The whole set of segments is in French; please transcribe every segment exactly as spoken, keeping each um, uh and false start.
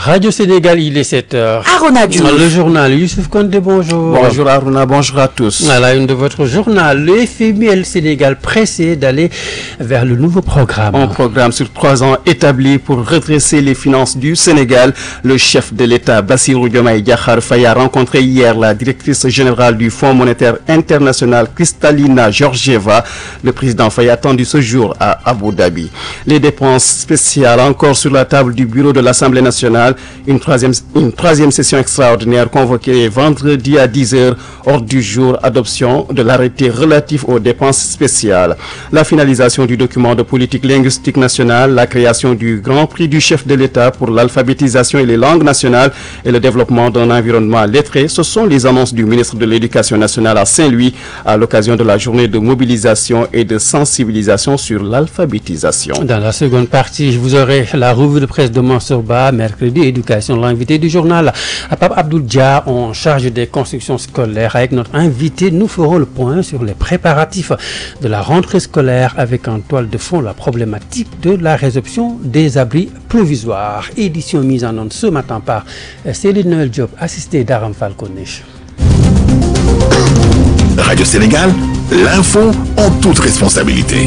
Radio Sénégal, il est sept heures. Arona Diouf. Le journal Youssouf Konté, bonjour. Bonjour Arona, bonjour à tous. À la une de votre journal, le F M I et le Sénégal pressés d'aller vers le nouveau programme. Un programme sur trois ans établi pour redresser les finances du Sénégal. Le chef de l'État, Bassirou Diomaye Diakhar Faye, a rencontré hier la directrice générale du Fonds monétaire international, Kristalina Georgieva. Le président Faye a attendu ce jour à Abu Dhabi. Les dépenses spéciales encore sur la table du bureau de l'Assemblée nationale. Une troisième, une troisième session extraordinaire convoquée vendredi à dix heures. Hors du jour, adoption de l'arrêté relatif aux dépenses spéciales. La finalisation du document de politique linguistique nationale, la création du Grand Prix du chef de l'État pour l'alphabétisation et les langues nationales et le développement d'un environnement lettré. Ce sont les annonces du ministre de l'Éducation nationale à Saint-Louis à l'occasion de la journée de mobilisation et de sensibilisation sur l'alphabétisation. Dans la seconde partie, je vous aurai la revue de presse de Mansour Ba, mercredi, éducation, l'invité du journal. Pape Abdoul Dia, en charge des constructions scolaires. Avec notre invité, nous ferons le point sur les préparatifs de la rentrée scolaire avec en toile de fond la problématique de la réception des abris provisoires. Édition mise en onde ce matin par Céline Noël Diop, assisté d'Aram Falconé. Radio Sénégal, l'info en toute responsabilité.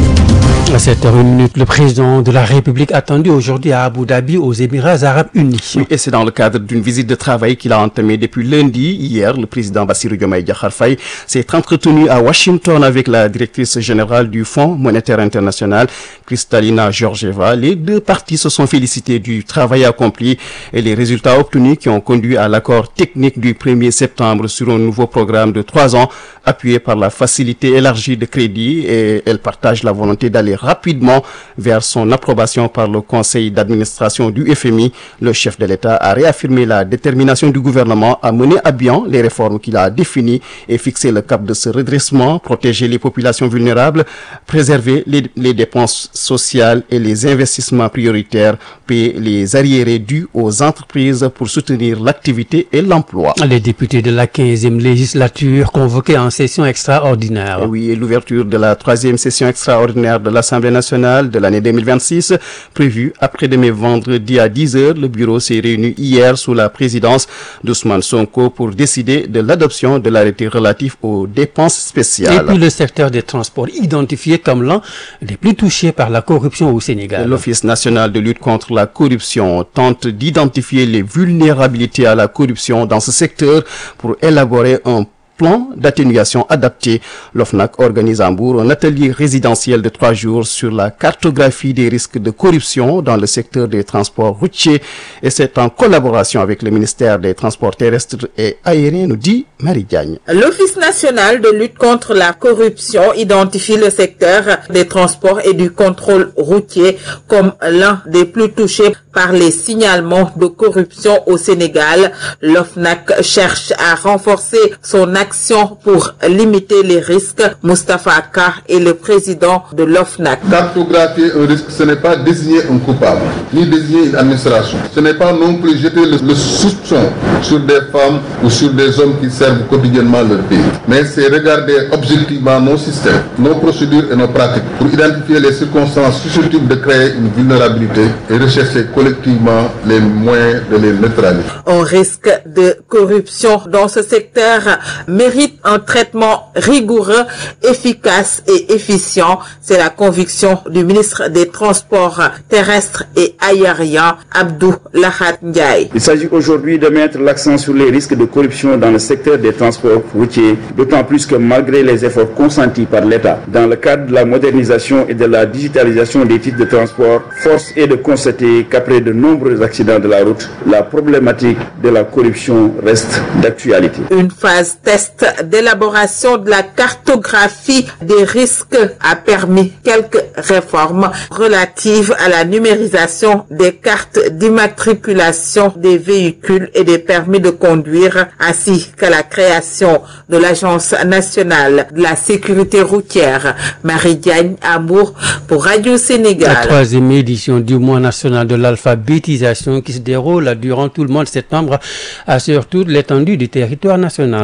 À sept heures une, le président de la République attendu aujourd'hui à Abu Dhabi, aux Émirats Arabes Unis. Oui, et c'est dans le cadre d'une visite de travail qu'il a entamée depuis lundi. Hier, le président Bassirou Diomaye Diakhar Faye s'est entretenu à Washington avec la directrice générale du Fonds monétaire international, Kristalina Georgieva. Les deux parties se sont félicitées du travail accompli et les résultats obtenus qui ont conduit à l'accord technique du premier septembre sur un nouveau programme de trois ans appuyé par la facilité élargie de crédit, et elle partage la volonté d'aller rapidement vers son approbation par le conseil d'administration du F M I. Le chef de l'État a réaffirmé la détermination du gouvernement à mener à bien les réformes qu'il a définies et fixer le cap de ce redressement, protéger les populations vulnérables, préserver les, les dépenses sociales et les investissements prioritaires, payer les arriérés dus aux entreprises pour soutenir l'activité et l'emploi. Les députés de la quinzième législature convoqués en session extraordinaire. Et oui, et l'ouverture de la troisième session extraordinaire de l'Assemblée nationale de l'année deux mille vingt-six, prévue après-demain vendredi à dix heures. Le bureau s'est réuni hier sous la présidence d'Ousmane Sonko pour décider de l'adoption de l'arrêté relatif aux dépenses spéciales. Et puis le secteur des transports, identifié comme l'un des plus touchés par la corruption au Sénégal. L'Office national de lutte contre la corruption tente d'identifier les vulnérabilités à la corruption dans ce secteur pour élaborer un plan d'atténuation adapté. L'OFNAC organise à Mbour un atelier résidentiel de trois jours sur la cartographie des risques de corruption dans le secteur des transports routiers, et c'est en collaboration avec le ministère des Transports terrestres et aériens, nous dit Marie Diagne. L'Office national de lutte contre la corruption identifie le secteur des transports et du contrôle routier comme l'un des plus touchés par les signalements de corruption au Sénégal. L'OFNAC cherche à renforcer son action pour limiter les risques. Moustapha Ka est le président de l'OFNAC. Cartographier un risque, ce n'est pas désigner un coupable, ni désigner une administration. Ce n'est pas non plus jeter le, le soupçon sur des femmes ou sur des hommes qui servent quotidiennement leur pays. Mais c'est regarder objectivement nos systèmes, nos procédures et nos pratiques pour identifier les circonstances susceptibles de créer une vulnérabilité et rechercher collectivement les moyens de les neutraliser. Un risque de corruption dans ce secteur mérite un traitement rigoureux, efficace et efficient. C'est la conviction du ministre des Transports terrestres et aériens, Abdou Lahad Ndiaye. Il s'agit aujourd'hui de mettre l'accent sur les risques de corruption dans le secteur des transports routiers, d'autant plus que malgré les efforts consentis par l'État dans le cadre de la modernisation et de la digitalisation des titres de transport, force est de constater qu'après de nombreux accidents de la route, la problématique de la corruption reste d'actualité. Une phase test d'élaboration de la cartographie des risques a permis quelques réformes relatives à la numérisation des cartes d'immatriculation des véhicules et des permis de conduire, ainsi qu'à la création de l'Agence nationale de la sécurité routière. Marie Diagne Amour pour Radio Sénégal. La troisième édition du mois national de l'alphabétisation qui se déroule durant tout le mois de septembre, assure toute l'étendue du territoire national. Et le ministre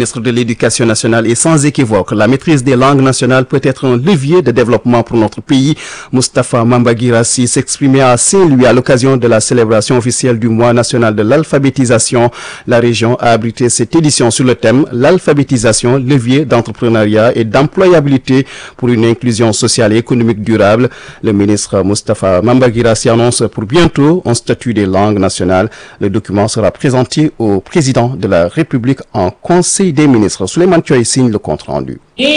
ministre de l'Éducation nationale est sans équivoque. La maîtrise des langues nationales peut être un levier de développement pour notre pays. Moustapha Mamba Guirassy s'exprimait à Saint-Louis à l'occasion de la célébration officielle du mois national de l'alphabétisation. La région a abrité cette édition sur le thème « L'alphabétisation, levier d'entrepreneuriat et d'employabilité pour une inclusion sociale et économique durable ». Le ministre Moustapha Mamba Guirassy annonce pour bientôt un statut des langues nationales. Le document sera présenté au président de la République en Conseil des ministres. Souleymane Thioye signe le compte rendu.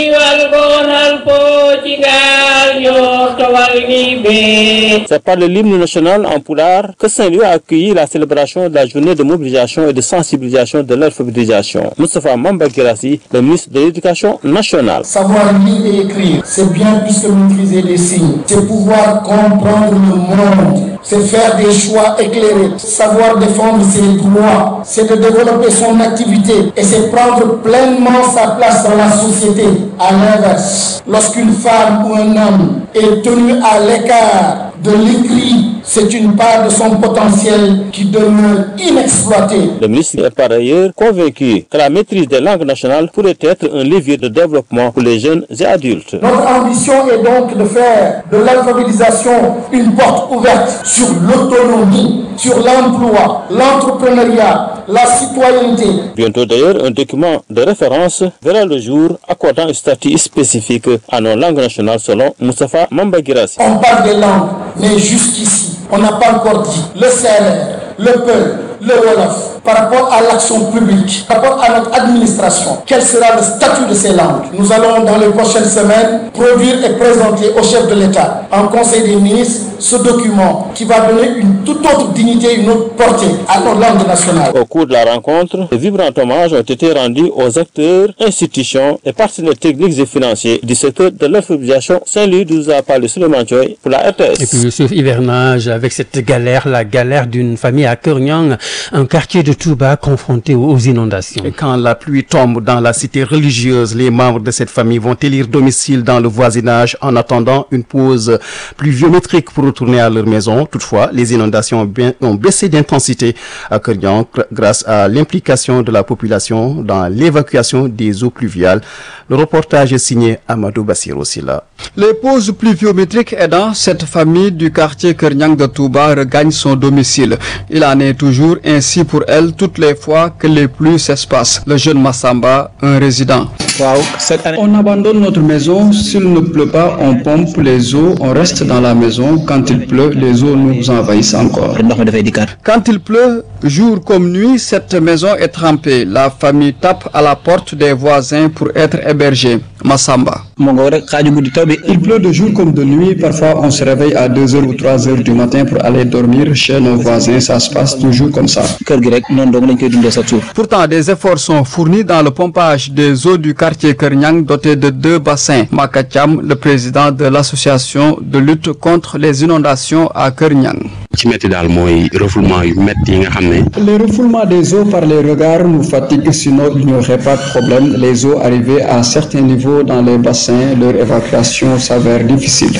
C'est par le l'hymne national en pulaar que Saint-Louis a accueilli la célébration de la journée de mobilisation et de sensibilisation de l'alphabétisation. Moustapha Mamba Guirassy, le ministre de l'Éducation nationale. Savoir lire et écrire, c'est bien plus que maîtriser les signes. C'est pouvoir comprendre le monde. C'est faire des choix éclairés. Savoir défendre ses droits, c'est de développer son activité et c'est prendre pleinement sa place dans la société. À l'inverse, lorsqu'une femme ou un homme est tenu à l'écart de l'écrit, c'est une part de son potentiel qui demeure inexploitée. Le ministre est par ailleurs convaincu que la maîtrise des langues nationales pourrait être un levier de développement pour les jeunes et adultes. Notre ambition est donc de faire de l'alphabétisation une porte ouverte sur l'autonomie, sur l'emploi, l'entrepreneuriat, la citoyenneté. Bientôt d'ailleurs, un document de référence verra le jour accordant un statut spécifique à nos langues nationales selon Moustapha Mamba Guirassy. On parle des langues, mais jusqu'ici, on n'a pas encore dit le C L R, le Peul, le Wolof. Par rapport à l'action publique, par rapport à notre administration, quel sera le statut de ces langues? Nous allons dans les prochaines semaines produire et présenter au chef de l'État, en Conseil des ministres, ce document qui va donner une toute autre dignité, une autre portée à nos langues nationales. Au cours de la rencontre, de vibrants hommages ont été rendus aux acteurs, institutions et partenaires techniques et financiers du secteur de l'alphabétisation. Saint-Louis nous a parlé Souleymane Thioye pour la R T S. Et puis ce hivernage avec cette galère, la galère d'une famille à Keur Niang, un quartier de Touba confronté aux inondations. Et quand la pluie tombe dans la cité religieuse, les membres de cette famille vont élire domicile dans le voisinage en attendant une pause pluviométrique pour retourner à leur maison. Toutefois, les inondations ont, bien, ont baissé d'intensité à Keur Niang grâce à l'implication de la population dans l'évacuation des eaux pluviales. Le reportage est signé Amadou Bassirou Silla. Les pauses pluviométriques aidant, cette famille du quartier Keur Niang de Touba regagne son domicile. Il en est toujours ainsi pour elle toutes les fois que les pluies s'espacent. Le jeune Massamba, un résident. On abandonne notre maison, s'il ne pleut pas, on pompe les eaux, on reste dans la maison. Quand il pleut, les eaux nous envahissent encore. Quand il pleut, jour comme nuit, cette maison est trempée. La famille tape à la porte des voisins pour être hébergée. Massamba. Il pleut de jour comme de nuit. Parfois, on se réveille à deux heures ou trois heures du matin pour aller dormir chez nos voisins. Ça se passe toujours comme ça. Pourtant, des efforts sont fournis dans le pompage des eaux du quartier Keur Niang doté de deux bassins. Makatiam, le président de l'association de lutte contre les inondations à Keur Niang. Les refoulements des eaux par les regards nous fatiguent, sinon il n'y aurait pas de problème. Les eaux arrivées à certains niveaux dans les bassins, leur évacuation s'avère difficile.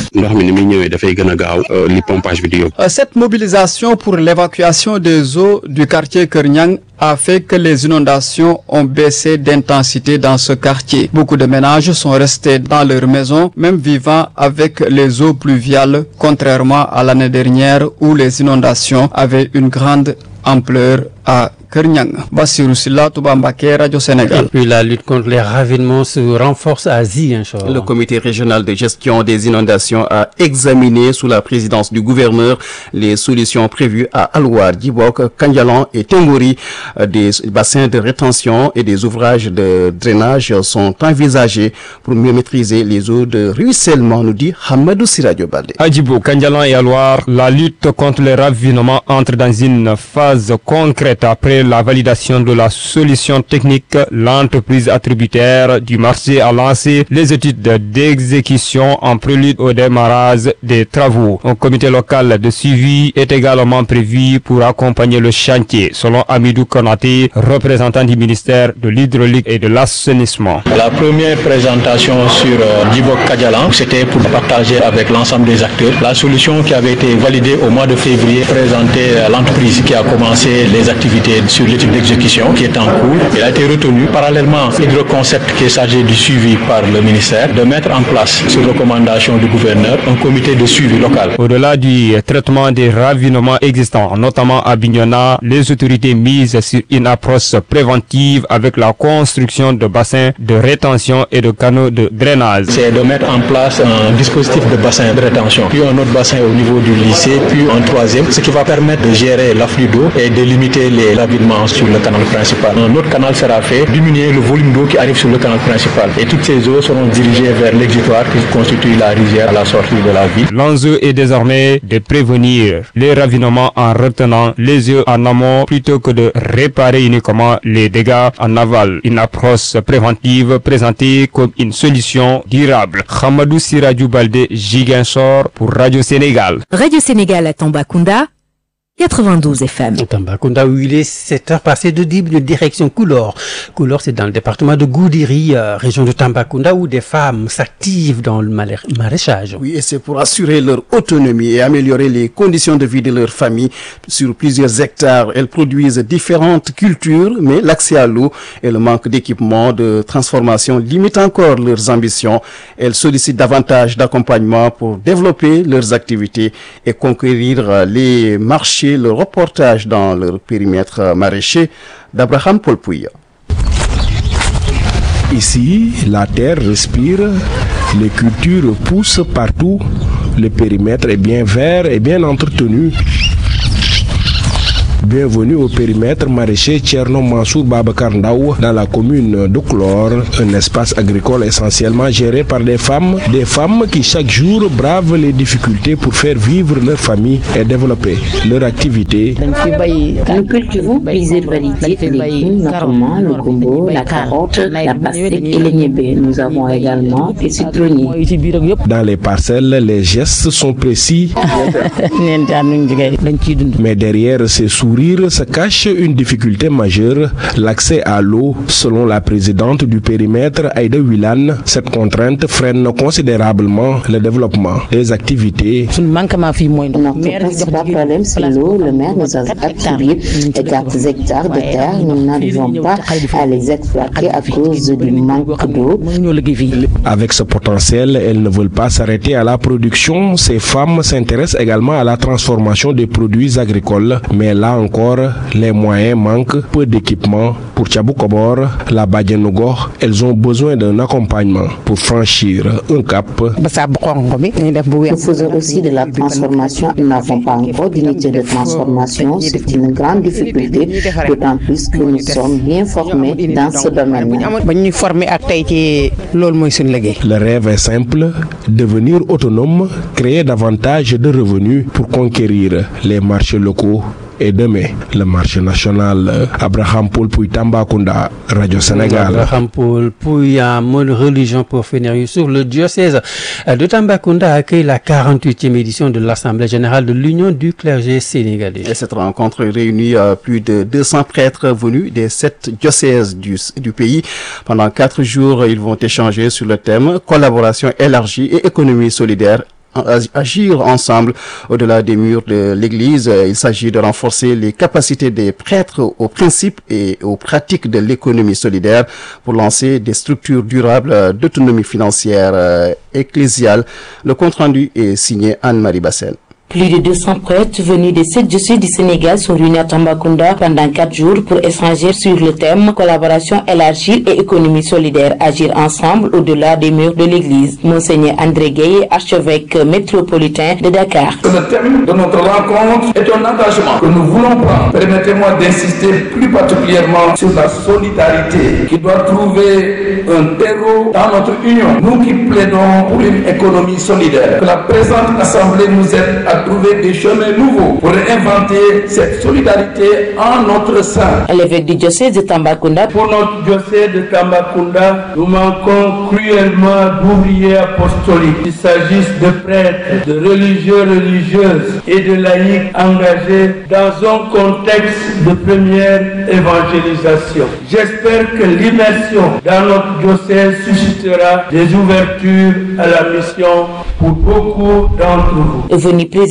Cette mobilisation pour l'évacuation des eaux du quartier Keur Niang a fait que les inondations ont baissé d'intensité dans ce quartier. Beaucoup de ménages sont restés dans leurs maisons, même vivant avec les eaux pluviales, contrairement à l'année dernière où les inondations avaient une grande ampleur à Keur Niang. Bassirou Silla, Touba Mbacké, Radio Sénégal. Et puis la lutte contre les ravinements se renforce à Ziguinchor. Le comité régional de gestion des inondations a examiné sous la présidence du gouverneur les solutions prévues à Alouar, Djibok, Kandialan et Tengori. Des bassins de rétention et des ouvrages de drainage sont envisagés pour mieux maîtriser les eaux de ruissellement, nous dit Hamadou Siradio Baldé. À Djibok, Kandialan et Alouar, la lutte contre les ravinements entre dans une phase concrète après la validation de la solution technique. L'entreprise attributaire du marché a lancé les études d'exécution en prélude au démarrage des travaux. Un comité local de suivi est également prévu pour accompagner le chantier, selon Amidou Konaté, représentant du ministère de l'hydraulique et de l'assainissement. La première présentation sur euh, Djibok Kandialan, c'était pour partager avec l'ensemble des acteurs la solution qui avait été validée au mois de février, présentée à l'entreprise qui a commencé les activités sur l'étude d'exécution qui est en cours. Il a été retenu parallèlement Hydroconcept qui est chargé du suivi par le ministère de mettre en place, sur recommandation du gouverneur, un comité de suivi local. Au-delà du traitement des ravinements existants, notamment à Bignona, les autorités misent sur une approche préventive avec la construction de bassins de rétention et de canaux de drainage. C'est de mettre en place un dispositif de bassin de rétention, puis un autre bassin au niveau du lycée, puis un troisième, ce qui va permettre de gérer l'afflux d'eau et de limiter les ravinements sur le canal principal. Un autre canal sera fait, diminuer le volume d'eau qui arrive sur le canal principal. Et toutes ces eaux seront dirigées vers l'exutoire qui constitue la rivière à la sortie de la ville. L'enjeu est désormais de prévenir les ravinements en retenant les eaux en amont plutôt que de réparer uniquement les dégâts en aval. Une approche préventive présentée comme une solution durable. Hamadou Siradjou Baldé, Ziguinchor pour Radio Sénégal. Radio Sénégal à Tambacounda, quatre-vingt-douze F M. Tambacounda, où il est sept heures passées de dix minutes, direction Koulor. Koulor, c'est dans le département de Goudiri, euh, région de Tambacounda, où des femmes s'activent dans le maraîchage. Oui, et c'est pour assurer leur autonomie et améliorer les conditions de vie de leur famille. Sur plusieurs hectares, elles produisent différentes cultures, mais l'accès à l'eau et le manque d'équipement de transformation limitent encore leurs ambitions. Elles sollicitent davantage d'accompagnement pour développer leurs activités et conquérir les marchés. Le reportage dans leur périmètre maraîcher d'Abraham Polpouya. Ici, la terre respire, les cultures poussent partout, le périmètre est bien vert et bien entretenu. Bienvenue au périmètre maraîcher Thierno Mansour Babacar Ndaw dans la commune de Koulor, un espace agricole essentiellement géré par des femmes, des femmes qui chaque jour bravent les difficultés pour faire vivre leur famille et développer leur activité. Nous cultivons plusieurs variétés de légumes, notamment le gombo, la carotte, la pastèque et le niébé. Nous avons également des citronniers. Dans les parcelles, les gestes sont précis, mais derrière ces sourires se cache une difficulté majeure, l'accès à l'eau. Selon la présidente du périmètre, Aïda Wilane, cette contrainte freine considérablement le développement des activités. Notre principal problème, c'est l'eau. Le maire nous a attribué quatre hectares de terre. Nous n'arrivons pas à les exploiter à cause du manque d'eau. Avec ce potentiel, elles ne veulent pas s'arrêter à la production. Ces femmes s'intéressent également à la transformation des produits agricoles, mais là encore, les moyens manquent, peu d'équipement. Pour Tchabou Kobor, la Badjanogo, elles ont besoin d'un accompagnement pour franchir un cap. Nous faisons aussi de la transformation. Nous n'avons pas encore d'unité de transformation. C'est une grande difficulté, d'autant plus que nous sommes bien formés dans ce domaine. Le rêve est simple, devenir autonome, créer davantage de revenus pour conquérir les marchés locaux. Et demain, le marché national. Abraham Paul Pouy Tambacounda, Radio Sénégal. Abraham Paul Pouy, un mot de religion pour finir sur le diocèse de Tambacounda accueille la quarante-huitième édition de l'Assemblée générale de l'Union du clergé sénégalais. Et cette rencontre réunit euh, plus de deux cents prêtres venus des sept diocèses du, du pays. Pendant quatre jours, ils vont échanger sur le thème collaboration élargie et économie solidaire. Agir ensemble au-delà des murs de l'Église. Il s'agit de renforcer les capacités des prêtres aux principes et aux pratiques de l'économie solidaire pour lancer des structures durables d'autonomie financière ecclésiale. Le compte-rendu est signé Anne-Marie Bassel. Plus de deux cents prêtres venus des sept diocèses du Sénégal sont réunis à Tambacounda pendant quatre jours pour échanger sur le thème collaboration élargie et économie solidaire, agir ensemble au-delà des murs de l'Église. Monseigneur André Gueye, archevêque métropolitain de Dakar. Le thème de notre rencontre est un engagement que nous voulons prendre. Permettez-moi d'insister plus particulièrement sur la solidarité qui doit trouver un terreau dans notre union. Nous qui plaidons pour une économie solidaire, que la présente assemblée nous aide à trouver des chemins nouveaux pour inventer cette solidarité en notre sein. L'évêque du diocèse de Tambacounda. Pour notre diocèse de Tambacounda, nous manquons cruellement d'ouvriers apostoliques. Il s'agisse de prêtres, de religieux, religieuses et de laïcs engagés dans un contexte de première évangélisation. J'espère que l'immersion dans notre diocèse suscitera des ouvertures à la mission pour beaucoup d'entre vous. Venu présider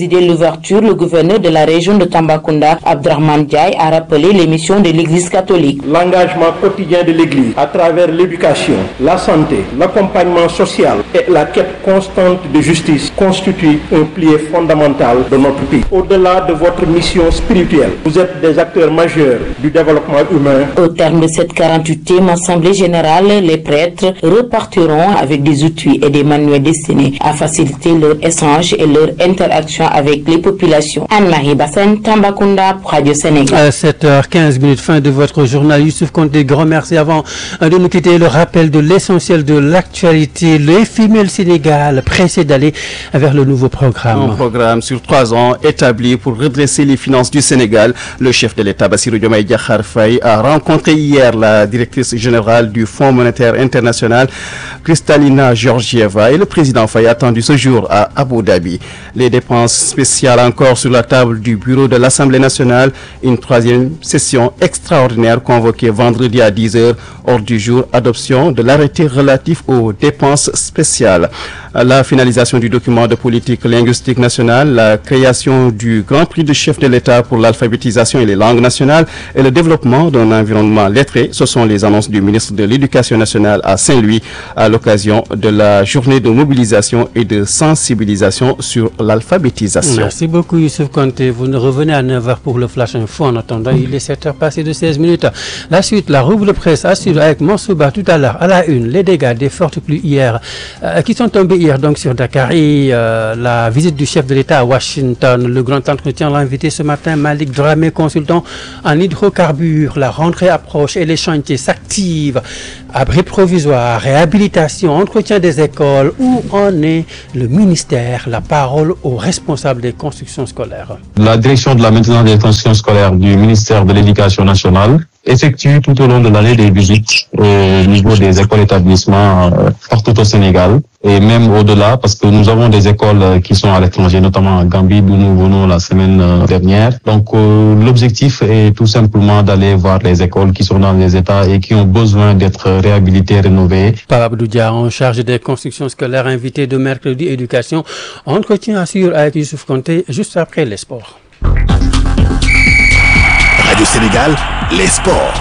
présidé l'ouverture, le gouverneur de la région de Tambacounda, Abdrahmane Diaye, a rappelé les missions de l'Église catholique. L'engagement quotidien de l'Église à travers l'éducation, la santé, l'accompagnement social et la quête constante de justice constituent un pilier fondamental de notre pays. Au-delà de votre mission spirituelle, vous êtes des acteurs majeurs du développement humain. Au terme de cette quarante-huitième assemblée générale, les prêtres repartiront avec des outils et des manuels destinés à faciliter leur échange et leur interaction avec les populations. Anne-Marie Bassène, Tambacounda, pour Radio Sénégal. À sept heures quinze minutes, fin de votre journal. Youssouf Konté, grand merci. Avant de nous quitter, le rappel de l'essentiel de l'actualité. Le F M L Sénégal pressé d'aller vers le nouveau programme. Un programme sur trois ans établi pour redresser les finances du Sénégal. Le chef de l'État, Bassirou Diomaye Diakhar Faye, a rencontré hier la directrice générale du Fonds monétaire international, Kristalina Georgieva, et le président Faye attendu ce jour à Abu Dhabi. Les dépenses spéciales encore sur la table du bureau de l'Assemblée nationale. Une troisième session extraordinaire convoquée vendredi à dix heures. Hors du jour, adoption de l'arrêté relatif aux dépenses spéciales. La finalisation du document de politique linguistique nationale, la création du Grand Prix de chef de l'État pour l'alphabétisation et les langues nationales et le développement d'un environnement lettré. Ce sont les annonces du ministre de l'Éducation nationale à Saint-Louis à l'occasion de la journée de mobilisation et de sensibilisation sur l'alphabétisation. Merci beaucoup Youssouf Konté. Vous nous revenez à neuf heures pour le Flash Info. En attendant, il est sept heures passées de seize minutes. La suite, la revue de presse à suivre avec Mansouba tout à l'heure. À la une, les dégâts des fortes pluies hier, euh, qui sont tombés hier donc sur Dakar et euh, la visite du chef de l'État à Washington. Le grand entretien l'a invité ce matin Malik Dramé, consultant en hydrocarbures. La rentrée approche et les chantiers s'activent. Abri provisoire, réhabilitation, entretien des écoles. Où en est le ministère? La parole aux responsables des constructions scolaires. La direction de la maintenance des constructions scolaires du ministère de l'Éducation nationale effectue tout au long de l'année des visites au niveau des écoles établissements euh, partout au Sénégal et même au-delà parce que nous avons des écoles qui sont à l'étranger, notamment en Gambie d'où nous venons la semaine euh, dernière. Donc euh, l'objectif est tout simplement d'aller voir les écoles qui sont dans les états et qui ont besoin d'être réhabilitées, rénovées. Pape Abdou Dia, en charge des constructions scolaires, invité de mercredi éducation. Entretien assure avec Youssouf Konté juste après les sports. Radio Sénégal, les sports.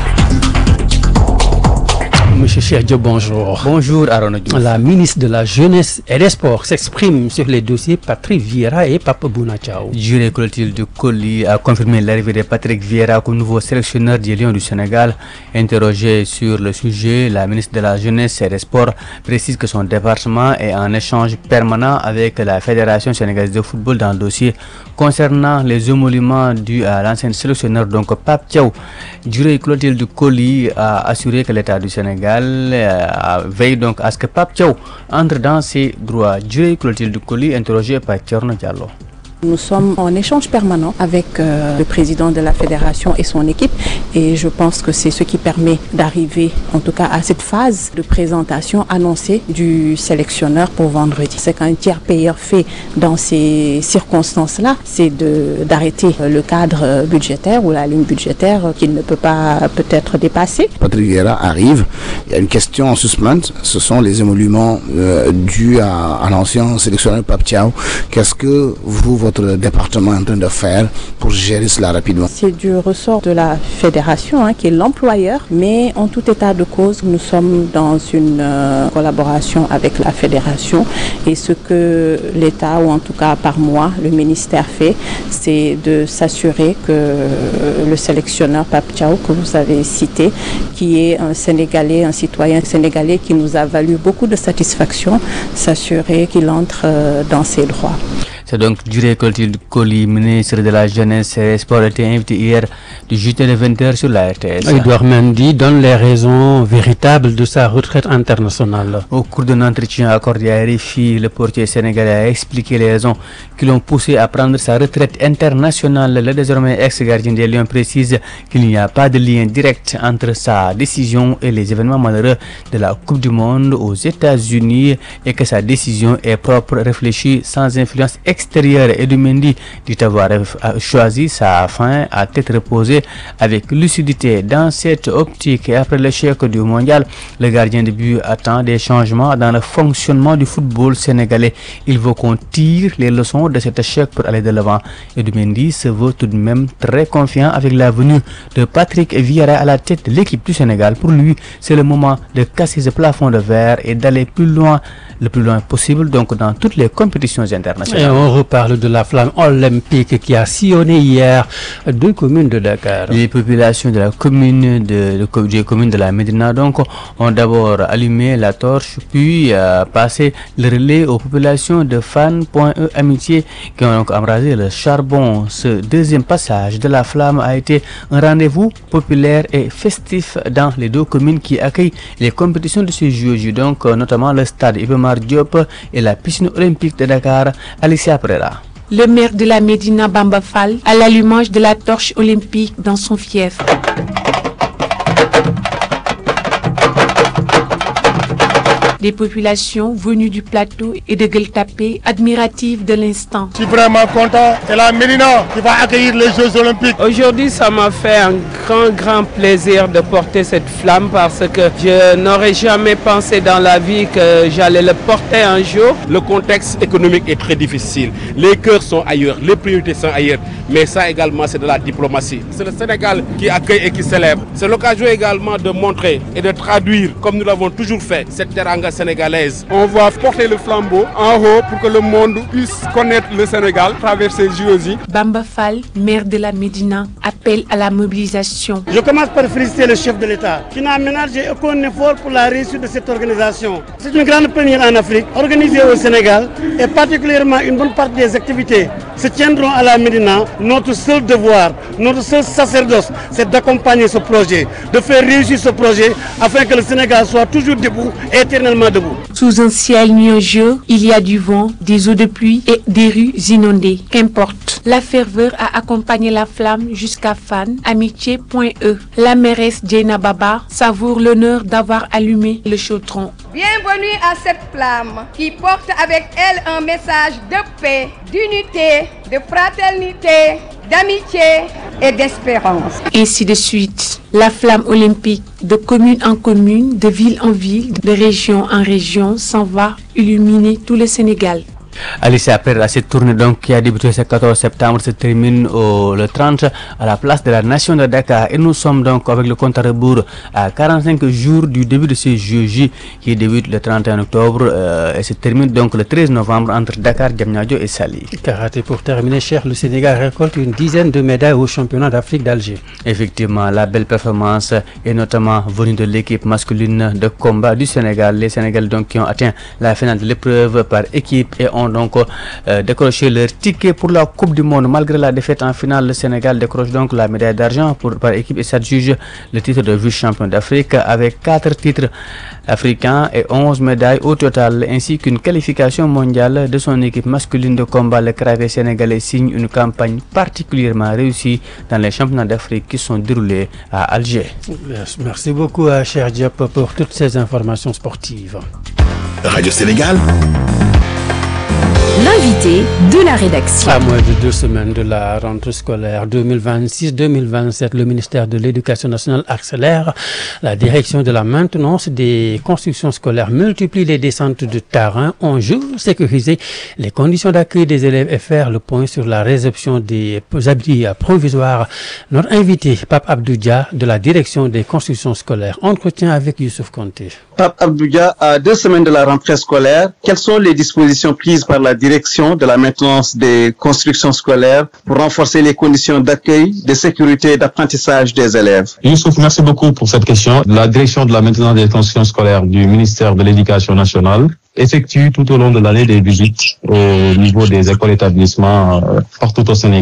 Monsieur Cheikh Diop, bonjour. Bonjour Arona Diouf. La ministre de la Jeunesse et des Sports s'exprime sur les dossiers Patrick Vieira et Pape Bouna Thiaw. Juré collectif de Coly a confirmé l'arrivée de Patrick Vieira comme nouveau sélectionneur des Lions du Sénégal. Interrogé sur le sujet, la ministre de la Jeunesse et des Sports précise que son département est en échange permanent avec la Fédération sénégalaise de football dans le dossier concernant les émoluments dus à l'ancien sélectionneur donc Pape Thiaw. Juré collectif de Coly a assuré que l'État du Sénégal Euh, veille donc à ce que Pape Thiaw entre dans ses droits. Juré collectif de Coly interrogé par Thierno Diallo. Nous sommes en échange permanent avec euh, le président de la fédération et son équipe et je pense que c'est ce qui permet d'arriver en tout cas à cette phase de présentation annoncée du sélectionneur pour vendredi. C'est qu'un tiers payeur fait dans ces circonstances-là, c'est de, d'arrêter le cadre budgétaire ou la ligne budgétaire qu'il ne peut pas peut-être dépasser. Patrick Vieira arrive, il y a une question en suspens, ce sont les émoluments euh, dus à, à l'ancien sélectionneur Pape Thiaw. Qu'est-ce que vous, votre département est en train de faire pour gérer cela rapidement? C'est du ressort de la fédération hein, qui est l'employeur, mais en tout état de cause, nous sommes dans une euh, collaboration avec la fédération et ce que l'État, ou en tout cas par moi, le ministère fait, c'est de s'assurer que euh, le sélectionneur Pape Thiaw, que vous avez cité, qui est un Sénégalais, un citoyen sénégalais qui nous a valu beaucoup de satisfaction, s'assurer qu'il entre euh, dans ses droits. C'est donc Juré collectif de Coly, ministre de la Jeunesse et des Sports, a été invité hier du J T de vingt heures sur la R T S. Edouard Mendy donne les raisons véritables de sa retraite internationale. Au cours d'un entretien accordé à R F I, le portier sénégalais a expliqué les raisons qui l'ont poussé à prendre sa retraite internationale. Le désormais ex-gardien des Lions précise qu'il n'y a pas de lien direct entre sa décision et les événements malheureux de la Coupe du Monde aux États-Unis et que sa décision est propre, réfléchie, sans influence extérieure extérieur. Edou Mendy dit avoir choisi sa fin à tête reposée avec lucidité. Dans cette optique et après l'échec du mondial, le gardien de but attend des changements dans le fonctionnement du football sénégalais. Il veut qu'on tire les leçons de cet échec pour aller de l'avant. Edou Mendy se veut tout de même très confiant avec la venue de Patrick Vieira à la tête de l'équipe du Sénégal. Pour lui, c'est le moment de casser ce plafond de verre et d'aller plus loin, le plus loin possible, donc dans toutes les compétitions internationales. Et on reparle de la flamme olympique qui a sillonné hier deux communes de Dakar. Les populations de la commune de, de, des communes de la Médina donc ont d'abord allumé la torche, puis euh, passé le relais aux populations de Fan.e Amitié qui ont donc embrasé le charbon. Ce deuxième passage de la flamme a été un rendez-vous populaire et festif dans les deux communes qui accueillent les compétitions de ces Jeux, donc notamment le stade Iba Mar Diop et la piscine olympique de Dakar. Alicia Pereira. Le maire de la Médina, Bamba Fall, à l'allumage de la torche olympique dans son fief. Des populations venues du plateau et de Gueule-Tapée, admiratives de l'instant. Je suis vraiment content. C'est la Médina qui va accueillir les Jeux Olympiques. Aujourd'hui, ça m'a fait un grand, grand plaisir de porter cette flamme parce que je n'aurais jamais pensé dans la vie que j'allais le porter un jour. Le contexte économique est très difficile. Les cœurs sont ailleurs, les priorités sont ailleurs. Mais ça également, c'est de la diplomatie. C'est le Sénégal qui accueille et qui célèbre. C'est l'occasion également de montrer et de traduire, comme nous l'avons toujours fait, cette teranga sénégalaise. On va porter le flambeau en haut pour que le monde puisse connaître le Sénégal à travers ces J O J. Bamba Fall, maire de la Médina, appelle à la mobilisation. Je commence par féliciter le chef de l'État qui n'a ménagé aucun effort pour la réussite de cette organisation. C'est une grande première en Afrique, organisée au Sénégal et particulièrement une bonne partie des activités se tiendront à la Médina. Notre seul devoir, notre seul sacerdoce, c'est d'accompagner ce projet, de faire réussir ce projet afin que le Sénégal soit toujours debout et éternellement debout. Sous un ciel nuageux, il y a du vent, des eaux de pluie et des rues inondées. Qu'importe. La ferveur a accompagné la flamme jusqu'à Fan, Amitié.e. La mairesse Djena Baba savoure l'honneur d'avoir allumé le chaudron. Bienvenue à cette flamme qui porte avec elle un message de paix, d'unité, de fraternité, d'amitié et d'espérance. Ainsi de suite, la flamme olympique de commune en commune, de ville en ville, de région en région s'en va illuminer tout le Sénégal. Alicia Pereira, cette tournée donc qui a débuté ce quatorze septembre se termine au, le trente à la place de la Nation de Dakar et nous sommes donc avec le compte à rebours à quarante-cinq jours du début de ces Jeux qui débute le trente et un octobre euh, et se termine donc le treize novembre entre Dakar, Diamniadio et Saly. Karaté pour terminer, cher, le Sénégal récolte une dizaine de médailles au championnat d'Afrique d'Alger. Effectivement, la belle performance est notamment venue de l'équipe masculine de combat du Sénégal. Les Sénégalais donc qui ont atteint la finale de l'épreuve par équipe et ont donc euh, décroché leur ticket pour la Coupe du Monde. Malgré la défaite en finale, le Sénégal décroche donc la médaille d'argent pour par équipe et s'adjuge le titre de vice-champion d'Afrique avec quatre titres africains et onze médailles au total, ainsi qu'une qualification mondiale de son équipe masculine de combat. Le Kraké sénégalais signe une campagne particulièrement réussie dans les championnats d'Afrique qui sont déroulés à Alger. Merci beaucoup à cher Diop pour toutes ces informations sportives. Radio Sénégal. L'invité de la rédaction. À moins de deux semaines de la rentrée scolaire deux mille vingt-six deux mille vingt-sept, le ministère de l'Éducation nationale accélère la direction de la maintenance des constructions scolaires, multiplie les descentes de terrain en jour, sécuriser les conditions d'accueil des élèves et faire le point sur la réception des abris provisoires. Notre invité, Pape Abdou Dia, de la direction des constructions scolaires. Entretien avec Youssouf Konté. Pape Abdou Dia, à deux semaines de la rentrée scolaire, quelles sont les dispositions prises par la direction de la maintenance des constructions scolaires pour renforcer les conditions d'accueil, de sécurité et d'apprentissage des élèves? Youssouf, merci beaucoup pour cette question. La direction de la maintenance des constructions scolaires du ministère de l'Éducation nationale effectue tout au long de l'année des visites au niveau des écoles établissements euh, partout au Sénégal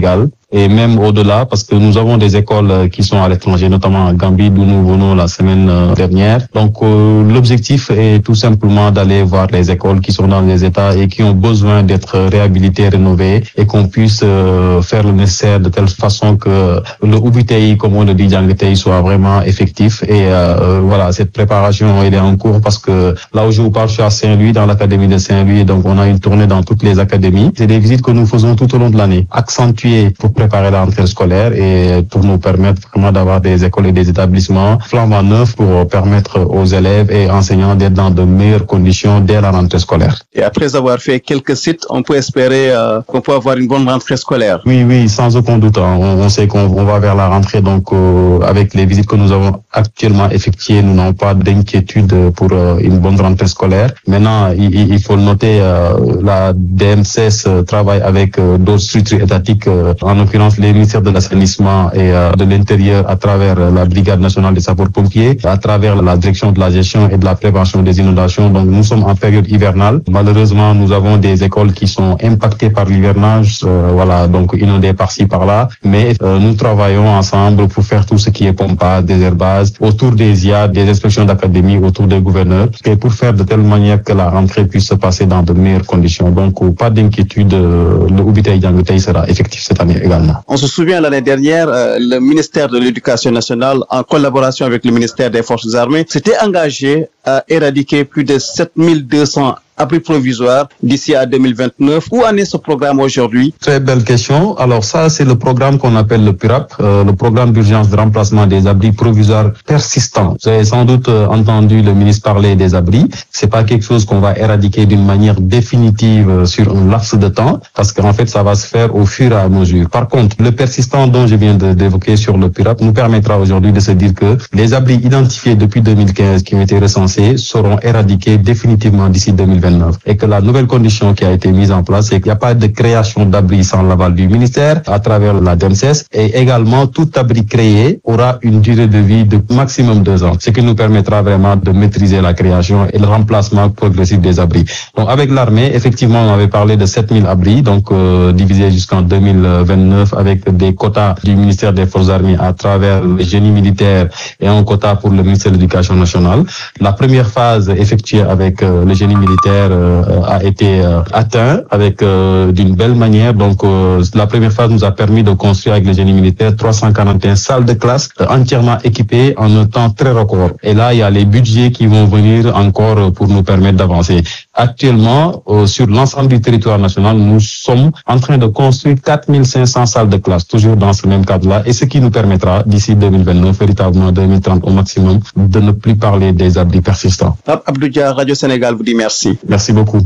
et même au-delà, parce que nous avons des écoles qui sont à l'étranger, notamment en Gambie, d'où nous venons la semaine dernière. Donc euh, l'objectif est tout simplement d'aller voir les écoles qui sont dans les états et qui ont besoin d'être réhabilitées, rénovées, et qu'on puisse euh, faire le nécessaire de telle façon que le Ubitei, comme on le dit, Djangitei, soit vraiment effectif. Et euh, voilà, cette préparation, elle est en cours parce que là où je vous parle, je suis à Saint-Louis, dans l'académie de Saint-Louis, donc on a une tournée dans toutes les académies. C'est des visites que nous faisons tout au long de l'année, accentuées pour préparer la rentrée scolaire et pour nous permettre vraiment d'avoir des écoles et des établissements flambant neufs pour permettre aux élèves et enseignants d'être dans de meilleures conditions dès la rentrée scolaire. Et après avoir fait quelques sites, on peut espérer euh, qu'on peut avoir une bonne rentrée scolaire. Oui, oui, sans aucun doute. Hein. On, on sait qu'on on va vers la rentrée, donc euh, avec les visites que nous avons actuellement effectuées, nous n'avons pas d'inquiétude pour euh, une bonne rentrée scolaire. Maintenant, il, il faut le noter, euh, la D M C S travaille avec euh, d'autres structures étatiques, euh, en l'occurrence les ministères de l'assainissement et euh, de l'intérieur à travers la Brigade nationale des sapeurs-pompiers, à travers la direction de la gestion et de la prévention des inondations. Donc nous sommes en période hivernale. Malheureusement, nous avons des écoles qui sont impactées par l'hivernage, euh, voilà, donc inondées par-ci par-là. Mais euh, nous travaillons ensemble pour faire tout ce qui est pompage, désherbage, autour des I A, des inspections d'académie, autour des gouverneurs, et pour faire de telle manière que la rentrée puisse se passer dans de meilleures conditions. Donc pas d'inquiétude, euh, le Ubitei Djangitei sera effectif cette année également. On se souvient l'année dernière, euh, le ministère de l'Éducation nationale, en collaboration avec le ministère des Forces armées, s'était engagé à éradiquer plus de sept mille deux cents abris provisoires d'ici à deux mille vingt-neuf. Où en est ce programme aujourd'hui? Très belle question. Alors ça, c'est le programme qu'on appelle le P U R A P, euh, le programme d'urgence de remplacement des abris provisoires persistants. Vous avez sans doute euh, entendu le ministre parler des abris. C'est pas quelque chose qu'on va éradiquer d'une manière définitive euh, sur un laps de temps, parce qu'en fait, ça va se faire au fur et à mesure. Par contre, le persistant dont je viens de, d'évoquer sur le P U R A P nous permettra aujourd'hui de se dire que les abris identifiés depuis deux mille quinze qui ont été recensés seront éradiqués définitivement d'ici deux mille vingt. Et que la nouvelle condition qui a été mise en place, c'est qu'il n'y a pas de création d'abri sans l'aval du ministère à travers la D M C S, et également tout abri créé aura une durée de vie de maximum deux ans, ce qui nous permettra vraiment de maîtriser la création et le remplacement progressif des abris. Donc avec l'armée, effectivement, on avait parlé de sept mille abris, donc euh, divisés jusqu'en deux mille vingt-neuf avec des quotas du ministère des Forces armées à travers le génie militaire et un quota pour le ministère de l'Éducation nationale. La première phase effectuée avec euh, le génie militaire Euh, a été euh, atteint avec euh, d'une belle manière. Donc euh, la première phase nous a permis de construire avec le génie militaire trois cent quarante et un salles de classe euh, entièrement équipées en un temps très record. Et là, il y a les budgets qui vont venir encore pour nous permettre d'avancer. Actuellement, euh, sur l'ensemble du territoire national, nous sommes en train de construire quatre mille cinq cents salles de classe, toujours dans ce même cadre-là, et ce qui nous permettra d'ici deux mille vingt-neuf, véritablement deux mille trente au maximum, de ne plus parler des abris persistants. Abdou Dia, Radio Sénégal vous dit merci. Merci beaucoup.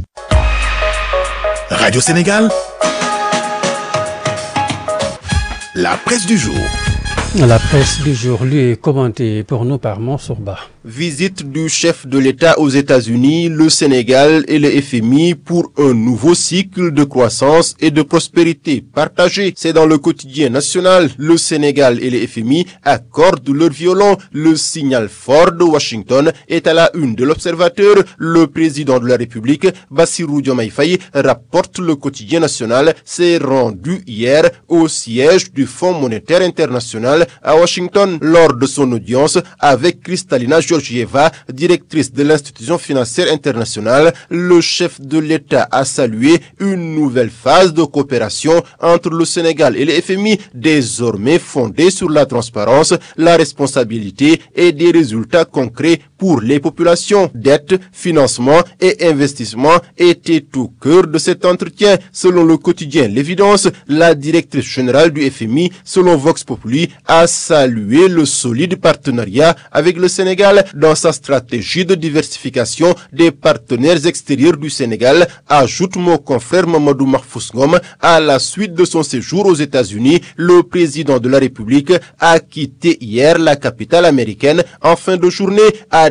Radio Sénégal, la presse du jour. La presse du jour, lue et commentée pour nous par Mansour Ba. Visite du chef de l'État aux États-Unis, le Sénégal et le F M I pour un nouveau cycle de croissance et de prospérité partagée. C'est dans le quotidien national. Le Sénégal et le F M I accordent leur violon. Le signal fort de Washington est à la une de l'Observateur. Le président de la République, Bassirou Diomaye Faye, rapporte le quotidien national, s'est rendu hier au siège du Fonds monétaire international à Washington lors de son audience avec Kristalina Georgieva, directrice de l'institution financière internationale. Le chef de l'État a salué une nouvelle phase de coopération entre le Sénégal et le F M I, désormais fondée sur la transparence, la responsabilité et des résultats concrets pour les populations. Dette, financement et investissement étaient au cœur de cet entretien. Selon le quotidien L'Évidence, la directrice générale du F M I, selon Vox Populi, a salué le solide partenariat avec le Sénégal dans sa stratégie de diversification des partenaires extérieurs du Sénégal, ajoute mon confrère Mamadou Mahfous Ngom. À la suite de son séjour aux États-Unis, le président de la République a quitté hier la capitale américaine en fin de journée, a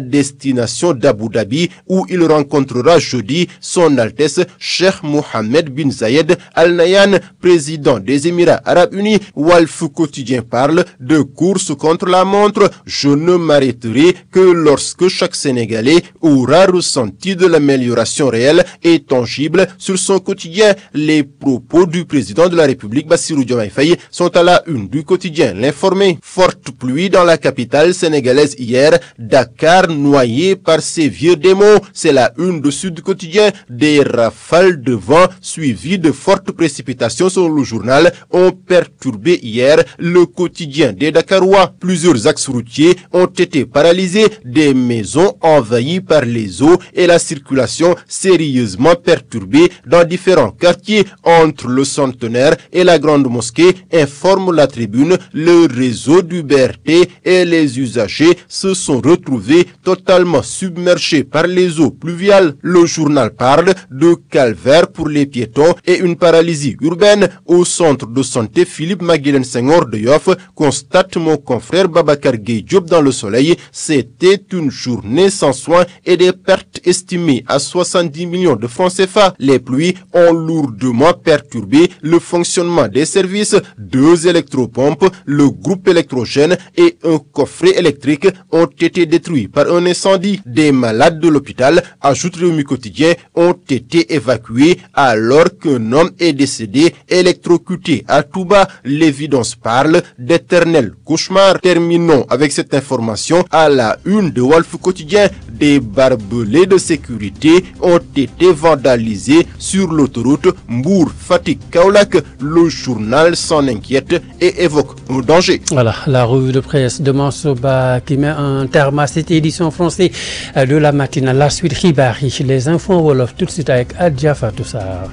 destination d'Abu Dhabi où il rencontrera jeudi son Altesse Cheikh Mohammed bin Zayed Al Nahyan, président des Émirats Arabes Unis. Walf Quotidien parle de course contre la montre. Je ne m'arrêterai que lorsque chaque Sénégalais aura ressenti de l'amélioration réelle et tangible sur son quotidien. Les propos du président de la République Bassirou Diomaye Faye sont à la une du quotidien L'Informé. Forte pluie dans la capitale sénégalaise hier, Dakar noyé par ces vieux démons. C'est la une de Sud Quotidien. Des rafales de vent suivies de fortes précipitations sur le journal ont perturbé hier le quotidien des Dakarois. Plusieurs axes routiers ont été paralysés, des maisons envahies par les eaux et la circulation sérieusement perturbée dans différents quartiers. Entre le Centenaire et la Grande Mosquée, informe la Tribune, le réseau du B R T et les usagers se sont retrouvés totalement submergés par les eaux pluviales. Le journal parle de calvaire pour les piétons et une paralysie urbaine. Au centre de santé Philippe Maguilène Senghor de Yoff, constate mon confrère Babacar Gueye Diop dans Le Soleil, c'était une journée sans soins et des pertes estimées à soixante-dix millions de francs C F A. Les pluies ont lourdement perturbé le fonctionnement des services. Deux électropompes, le groupe électrogène et un coffret électrique ont été détruits par un incendie. Des malades de l'hôpital, ajoute Rewmi Quotidien, ont été évacués alors qu'un homme est décédé électrocuté à Touba. L'évidence parle d'éternel cauchemar. Terminons avec cette information à la une de Walf Quotidien. Des barbelés de sécurité ont été vandalisés sur l'autoroute Mbour-Fatick-Kaolack. Le journal s'en inquiète et évoque un danger. Voilà, la revue de presse de Mansour Ba qui met un terme à cette édition française de la matinale. La suite xibaar yi, les infos wolof tout de suite avec Adja Fatou Sarr.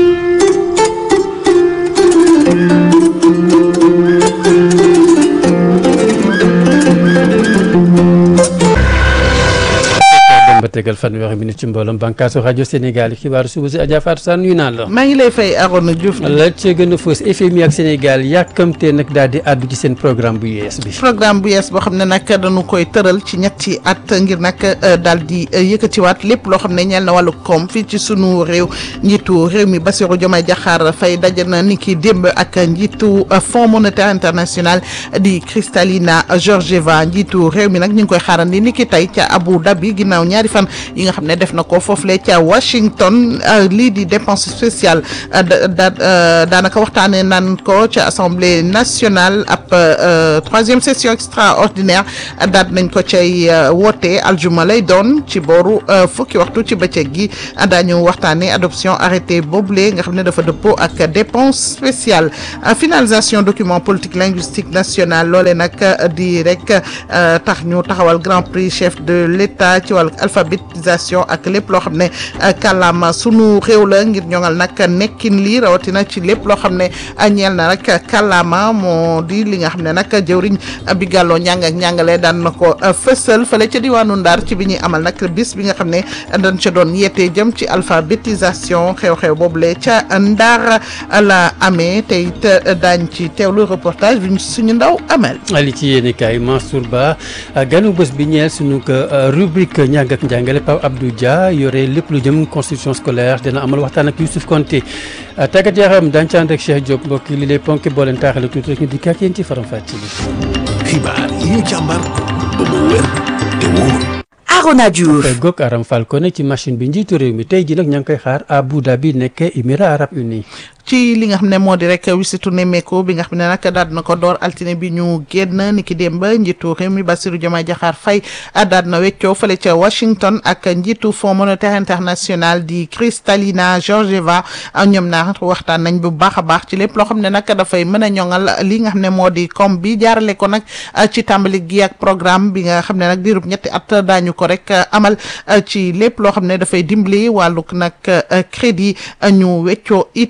ba tegal fanweeri minute ci mbooloom bànqaasu rajo Sénégal xibaaru suba si Adja Fatou Sarr nuyu naa la. maa ngi lay fay Arona Diouf. la ca gën a fës F M I ak Sénégal yàkkamte nag daal di àddu ci seen programme bu yees bi. programme bu yees boo xam ne nag dañu koy tëral ci ñetti at ngir nag daal di yëkkatiwaat lépp loo xam ne ñeel na wàllu koom fii ci sunu réew. njiitu réew mi Bassirou Diomaye Diakhar Faye daje na ni ki démb ak njiitu Fonds monétaire international di Kristalina Georgieva. njiitu réew mi nag ñu ngi koy xaarandi ni ki tey ca Abu Dhabi ginnaaw ñaari fan yi nga xam ne def na ko foofule ca Washington. lii di dépense spéciale da daanaka waxtaanee naan ko ca assemblée nationale ab troisième session extraordinaire daat nañ ko cay woote aljuma lay doon ci booru fukki waxtu ci bëccëg gi daañu waxtaanee adoption arrêté boobule nga xam ne dafa dëppoo ak dépense spéciale. finalisation document politique linguistique national loole nag di rek tax ñu taxawal grand prix chef de l'État ci wàllu alphabétisation ak lépp loo xam ne kàllaama sunu réew la ngir ñoŋal nag nekkin lii rawatina ci lépp loo xam ne ñeel na rek kàllaama moo di li nga xam ne nag jëwriñ bi gàlloo njàng ak njàngale daan na ko fësal fële ca diwaanu Ndar ci bi ñuy amal nag bis bi nga xam ne dañ ca doon yeete jëm ci alphabétisation xew-xew boobule ca Ndar la amee te it daañ ci teewlu reportage bi suñu ndaw amal. ali ci yéen kaay Mansour Ba ganu bés bi ñeel suñu ko rubrique njàng ak njàngale Pape Abdou Dia yore lépp lu jëm construction scolaire dina amal waxtaan ak Youssouf Konté tàggat yaram daañu ci ànd ak Cheikh Diop mbokk yi li lay ponk boo leen taaxale tuuti rek ñu dikk ak yéen ci faram fàcce bi. xibaar yi ñu càmbar ba mu wér te wóor. Arona Diouf Gok Aram Falcone ci machine bi njiitu réew mi tey ji nag ña ngi koy xaar Abu Dhabi nekk Émirats Arabes Unis. ci li nga xam ne moo di rek wisitu nemmeeku bi nga xam ne nag daal na ko door altine bi ñu génn ni ki démb njiitu réew mi Bassirou Diomaye Diakhar Faye daal na weccoo fële ca Washington ak njiitu Fonds monétaire international di Kristalina Georgieva ñoom naar waxtaan nañ bu baax a baax ci lépp loo xam ne nag dafay mën a ñoŋal li nga xam ne moo di comme bi jaarale ko nag ci tàmbali gi ak programme bi nga xam ne nag diirub ñetti at daañu ko rek amal ci lépp loo xam ne dafay dimbali wàllug nag crédit ñu weccoo itam ci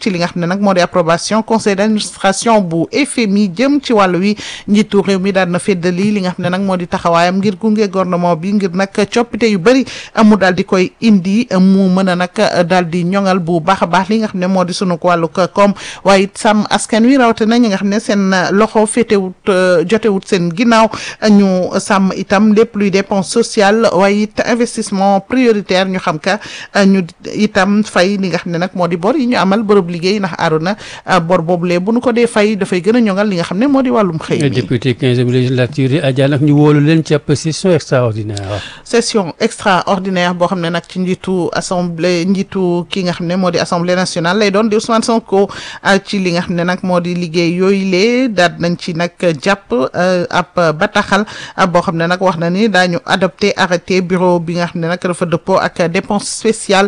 ci li nga xam ne nag moo di approbation conseil d'administration bu F M I jëm ci wàllu wi njiitu réew mi daal na feddali li nga xam ne nag moo di taxawaayam ngir gunge gouvernement bi ngir nag coppite yu bëri mu daal di koy indi mu mën a nag daal di ñoŋal bu baax a baax li nga xam ne moo di sunu wàllu koom waaye it sàmm askan wi rawatina ñi nga xam ne seen loxo féetewut jotewut seen ginnaaw ñu sàmm itam lépp luy dépense sociale waaye it investissement prioritaire ñu xam ka ñu itam fay li nga xam ne nag moo di bor yi ñu amal bërëb liggéey ndax aaruna bor boobulee bu nu ko dee fay dafay gën a ñoŋal li nga xam ne moo di wàllum xëy mi. député quinzième législature yi Adja nag ñu wóolu leen ci ab session extraordinaire. session extraordinaire boo xam ne nag ci njiitu assemblée njiitu ki nga xam ne moo di assemblée nationale lay doon di Ousmane Sonko ci li nga xam ne nag moo di liggéey yooyu lee daal nañ ci nag jàpp ab bataaxal boo xam ne nag wax na ni daañu adopté arrêté bureau bi nga xam ne nag dafa dëppoo ak dépense spéciale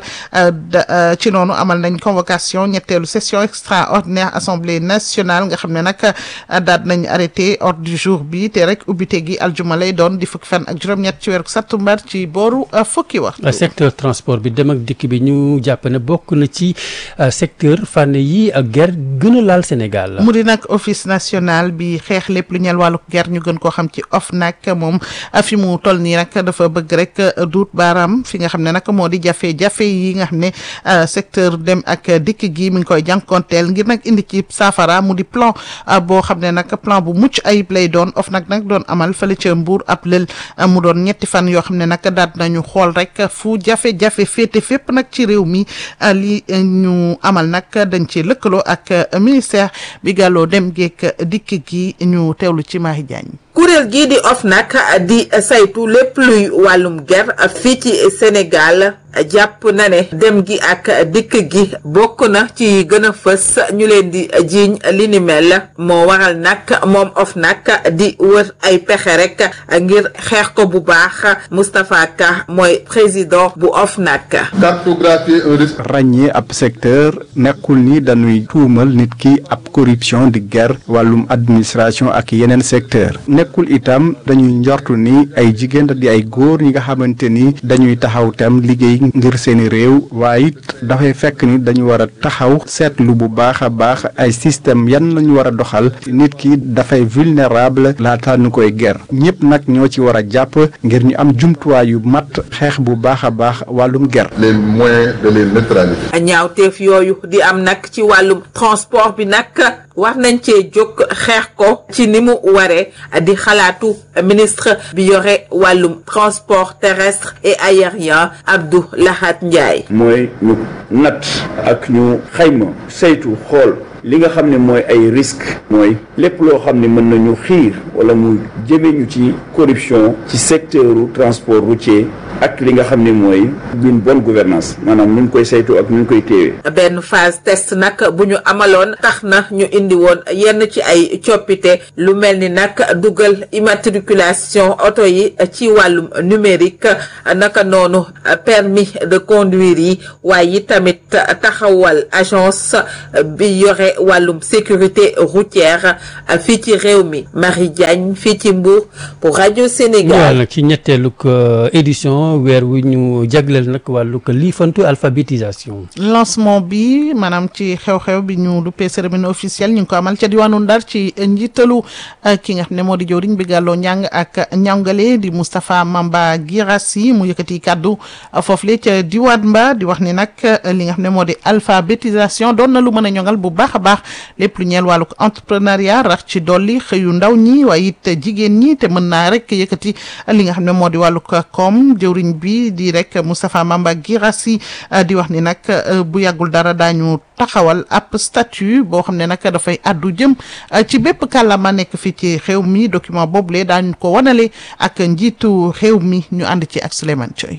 ci noonu amal nañ convocation ñetteelu session extraordinaire assemblée nationale nga xam ne nag daal nañ arrêté ordre du jour bi te rek ubbite gi aljuma lay doon di fukki fan ak juróom-ñett ci weeru sattumbar ci booru fukki waxtu. secteur transport bi dem ak dikk bi ñu jàpp ne bokk na ci secteur fànn yi ak guerre gën a laal Sénégal. mu di nag office national bi xeex lépp lu ñeel wàllu guerre ñu gën koo xam ci OFNAC moom fi mu toll nii nag dafa bëgg rek duut baaraam fi nga xam ne nag moo di jafe-jafe yi nga xam ne secteur dem ak dikk gi mi ngi koy jànkonteel ngir nag indi ci saafara mu di plan boo xam ne nag plan bu mucc ayib lay doon OFNAC nag doon amal fële ca Mbour ab lël mu doon ñetti fan yoo xam ne nag daat nañu xool rek fu jafe-jafe féete fépp nag ci réew mi li ñu amal nag dañ ci lëkkaloo ak ministère bi gàlloo dem geek dikk gi ñu teewlu ci Mahi Diagne. kuréel gii di OFNAC di saytu lépp luy wàllum guerre fii ci Sénégal jàpp na ne dem gi ak dikk gi bokk na ci gën a fës ñu leen di jiiñ li ni mel moo waral nag moom OFNAC di wër ay pexe rek ngir xeex ko bu baax Moustapha Ka mooy président bu OFNAC. cartographier un risque. ràññee ab secteur nekkul ni dañuy tuumal nit ki ab corruption di guerre wàllum administration ak yeneen secteur nekkul itam dañuy njortu ni ay jigéen di ay góor ñi nga xamante ni dañuy taxaw tam liggéey ngir seeni réew waaye it dafay fekk ni dañu war a taxaw seetlu bu baax a baax ay système yan lañu war a doxal nit ki dafay vulnérable laata ñu koy ger ñëpp nag ñoo ci war a jàpp ngir ñu am jumtuwaay yu mat xeex bu baax a baax wàllum ger. les moyens de les neutraliser. ñaawteef yooyu di am nag ci wàllum transport bi nag war nañ cee jóg xeex ko ci ni mu waree di xalaatu ministre bi yore wàllum transport terrestre et aérien Abdou Lahat Ndiaye. mooy ñu natt ak ñu xayma saytu xool li nga xam ne mooy ay risques mooy lépp loo xam ne mën nañu xiir wala mu jëme ñu ci corruption ci secteuru transport routier ak li nga xam ne mooy une bonne gouvernance maanaam nu ñu koy saytu ak nu ñu koy téewee. benn phase test nag bu ñu amaloon tax na ñu indi woon yenn ci ay coppite lu mel ni nag dugal immatriculation oto yi ci wàllum numérique naka noonu permis de conduire yi waaye tamit taxawal agence bi yore wàllum sécurité routière fii ci réew mi Marie Diagne fii ci Mbour pour rajo Sénégal. nag ci ñetteelu édition weer wu ñu jagleel nag wàllu liifantu alphabétisation. lancement bi maanaam ci xew-xew bi ñu duppee cérémonie officielle ñu ngi ko amal ca diwaanu Ndar ci njiitalu ki nga xam ne moo di jëwriñ bi gàlloo njàng ak njàngale di Moustapha Mamba Guirassi mu yëkkati kàddu foofule ca diwaan ba di wax ni nag li nga xam ne moo di alphabétisation doon na lu mën a ñoŋal bu baax a baax lépp lu ñeel wàllu entrepreneuriat rax ci dolli xëyu ndaw ñi waaye it jigéen ñi te mën naa rek yëkkati li nga xam ne moo di wàllu koom jëwriñ bi di rek Moustapha Mamba Guirassi di wax ni nag bu yàggul dara daañu taxawal ab statut boo xam ne nag dafay addu jëm ci bépp kàllaama nekk fii ci réew mi document boobule daañu ko wanale ak njiitu réew mi ñu ànd ci ak Souleymane Thioy.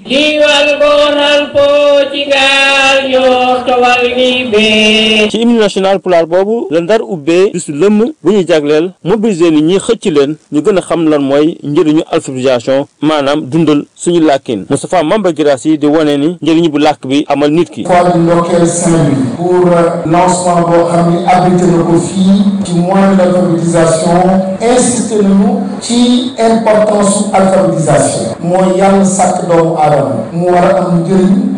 ci hymne national pulaar boobu la Ndar ubbee bisu lëmm bu ñu jagleel mobiliser nit ñi xëcc leen ñu gën a xam lan mooy njëriñu alphabétisation maanaam dundal suñu làkkin Moustapha Mamba Guirassi di wane ni njëriñu bu làkk bi amal nit ki. fois du ndokkeel Saint-Louis pour lancement boo xam ni abrité na ko fii ci moyen d'alphabétisation insisté nañu ci importance su alphabétisation mooy yàlla sàkk doomu aadama mu war a am njëriñ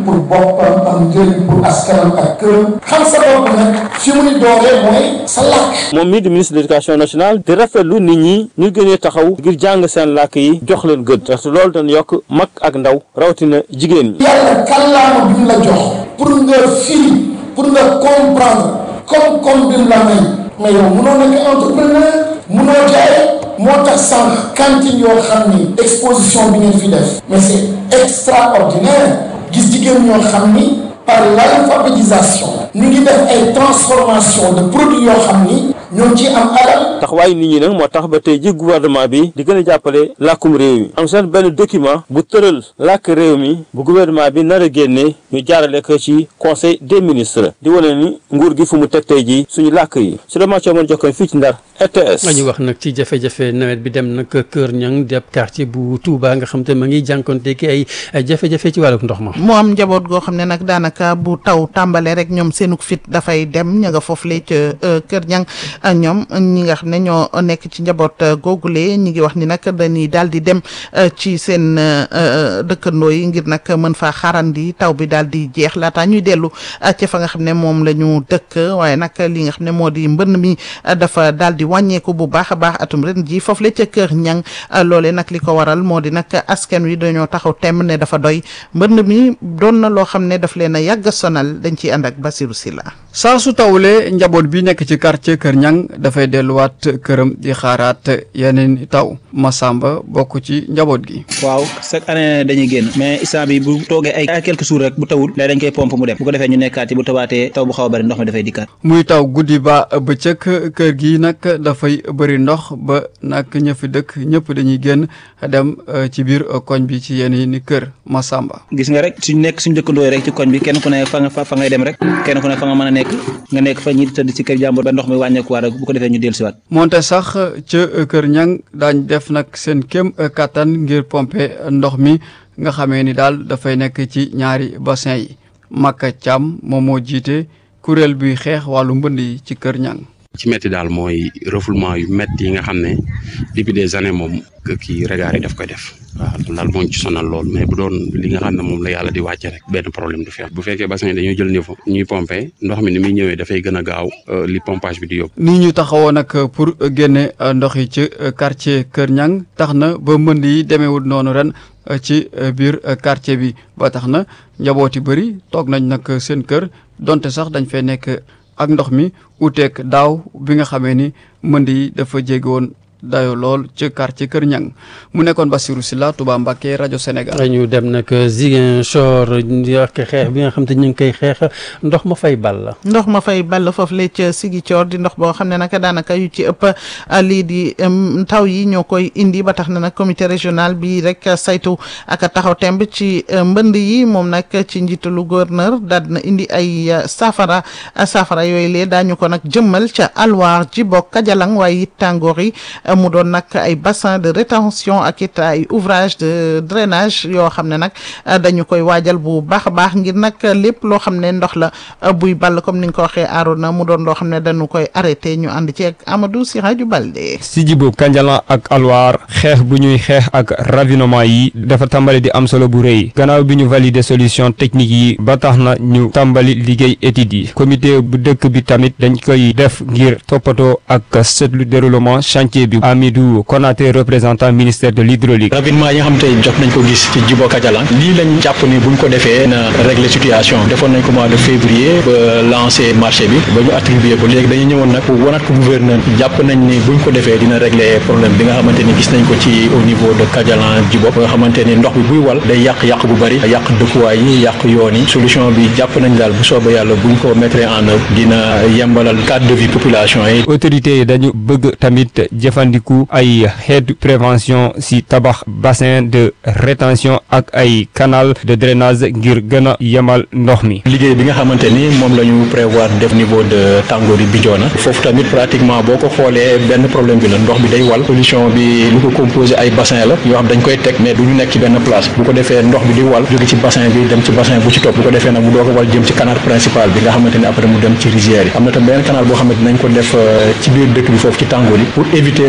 pour boppam am njëriñ pour askanam ak këram xam sa bopp nag fi mu ni dooree mooy sa làkk. moom mii di ministre de l'éducation nationale di rafetlu nit ñi ñu gënee taxaw ngir jàng seen làkk yi jox leen gëdd te loolu dañ yokk mag ak ndaw rawatina jigéen ñi. yàlla kàllaama bi mu la jox pour nga firi pour nga comprendre comme-comme bi mu la may mais yow munoo nekk entrepreneur munoo jaay moo tax sànq cantine yoo xam ni exposition bi ngeen fi def mais c'est extraordinaire gis jigéen ñoo xam ni par l'alphabétisation ñu ngi def ay transformation de produits yoo xam ni ñoo ngi ciy am alal. taxawaayu nit ñi nag moo tax ba tey ji gouvernement bi di gën a jàppale làkkum réew mi am seen benn document bu tëral làkk réew mi bu gouvernement bi nar a génnee ñu jaarale ko ci conseil des ministres di wane ni nguur gi fu mu teg tey ji suñu làkk yi su dee maa mën jokkoon fii ci Ndar R T S. nga ñu wax nag ci jafe-jafe nawet bi dem nag Kër Ñang di ab quartier bu Touba nga xam te ma ngi jànkonte ki ay jafe-jafe ci wàllu ndox ma. moo am njaboot goo xam ne nag daanaka bu taw tàmbalee rek ñoom seenug fit dafay dem ña nga foofu lee ca Kër Ñang ñoom ñi nga xam ne ñoo nekk ci njaboot googule ñi ngi wax ni nag dañuy daal di dem ci seen dëkkandoo yi ngir nag mën faa xaarandi taw bi daal di jeex laata ñuy dellu ca fa nga xam ne moom la ñu dëkk waaye nag li nga xam ne moo di mbënn mi dafa daal di wàññeeku bu baax a baax atum ren ji foofu la ca Kër Ñang loole nag li ko waral moo di nag askan wi dañoo taxaw temm ne dafa doy mbënn mi doon na loo xam ne daf leen a yàgg sonal dañ ciy ànd ak Basirou Silla. saa su tawlee njaboot bi nekk ci quartier Kër Ñang dafay delluwaat këram di xaaraat yeneen taw Massamba bokk ci njaboot gi. waaw chaque année dañuy génn mais instant bi bu toogee ay quelques jours rek bu tawul léegi dañ koy pompe mu dem bu ko defee ñu nekkaat ci bu tawaatee taw bu xaw a bari ndox mi dafay dikkaat. muy taw guddi ba bëccëg kër gi nag dafay bëri ndox ba nag ña fi dëkk ñëpp dañuy génn dem ci biir koñ bi ci yeneen kër Massamba. gis nga rek suñ nekk suñ dëkkandoo rek ci koñ bi kenn ku ne fa nga fa ngay dem rek kenn ku ne fa nga mën a nekk nga nekk fa ñi tëdd ci kër jàmbur ba ndox mi wàññeekuwaat rek bu ko defee ñu dellusiwaat. moonte sax ca Kër Ñang daañ def nag seen kéem kattan ngir pomper ndox mi nga xamee ni daal dafay nekk ci ñaari bassin yi Makka Thiam moom moo jiite kuréel buy xeex wàllu mbënd yi ci Kër Ñang. ci métti daal mooy refoulement yu métti yi nga xam ne depuis des années moom kii regard yi daf koy def waaw loolu daal moo ñu ci sonal lool mais bu doon li nga xam ne moom la yàlla di wàcce rek benn problème du fi am bu fekkee bassin yi dañoo jël niveau ñuy pomper ndox mi ni muy ñëwee dafay gën a gaaw li pompage bi di yóbbu. ni ñu taxawoo nag pour génne ndox yi ci quartier Kër Ñang tax na ba mbënd yi demeewul noonu ren ci biir quartier bi ba tax na njaboot yi bëri toog nañ nag seen kër donte sax dañ fay nekk ak ndox mi uteek daaw bi nga xamee ni mënd yi dafa jéggi woon dayo lool ci quartier Kër Ñang mu nekkoon Bassirou Sylla Touba Mbacké rajo Sénégal. ñu dem nag Ziguinchor ak xeex bi nga xam te ñu ngi koy xeex ndox ma fay ball. ndox ma fay ball foofu la ca Ziguinchor di ndox boo xam ne nag daanaka yu ci ëpp lii di taw yi ñoo koy indi ba tax na nag comité régional bi rek saytu ak taxaw temb ci mbënd yi moom nag ci njiitalu gouverneur daal na indi ay saafara saafara yooyu lee daañu ko nag jëmmal ca Alwar Djibok Kajalang waaye it tàngoor yi. mu doon nag ay bassin de rétention ak it ay ouvrage de drainage yoo xam ne nag dañu koy waajal bu baax a baax ngir nag lépp loo xam ne ndox la buy ball comme ni nga ko waxee Arona mu doon loo xam ne dañu koy arrêté ñu ànd ci ak Amadou Siraju Balde. si Djibok Kanjalan ak Alwar xeex bu ñuy xeex ak ravinement yi dafa tàmbali di am solo bu rëy gannaaw bi ñu valider solution technique yi ba tax na ñu tàmbali liggéey études yi comité bu dëkk bi tamit dañ koy def ngir toppatoo ak seetlu déroulement chantier bi. Amidou Konaté représentant ministère de l'hydraulique. ravinement yi nga xam tey jot nañ ko gis ci Djibok Kajalang lii lañ jàpp ni buñ ko defee na régler situation defoon nañ ko mois de février ba lancer marché bi ba ñu attribuer ko léegi dañu ñëwoon nag pour wanaat ko gouverneur jàpp nañ ni buñ ko defee dina régler problème bi nga xamante ni gis nañ ko ci au niveau de Kajalang Djibok nga xamante ni ndox bi buy wal day yàq yàq bu bari yàq dëkkuwaay yi yàq yoon yi solution bi jàpp nañ daal bu soobee yàlla buñ ko mettre en œuvre dina yembalal cadre de vie population yi. autorités yi dañu bëgg tamit jëfandiku ay xeetu prévention si tabax bassin de rétention ak ay canal de drainage ngir gën a yemal ndox mi. liggéey bi nga xamante ni moom la ñu prévoir def niveau de Tangori Bidiona foofu tamit pratiquement boo ko xoolee benn problème bi la ndox bi day wal solution bi lu ko composé ay bassin la yoo xam dañ koy teg mais du ñu nekk ci benn place bu ko defee ndox bi di wal jóge ci bassin bi dem ci bassin bu ci topp bu ko defee nag mu doog a wal jëm ci canal principal bi nga xamante ni après mu dem ci rizière yi am na tam benn canal boo xamante nañ ko def ci biir dëkk bi foofu ci Tangori pour éviter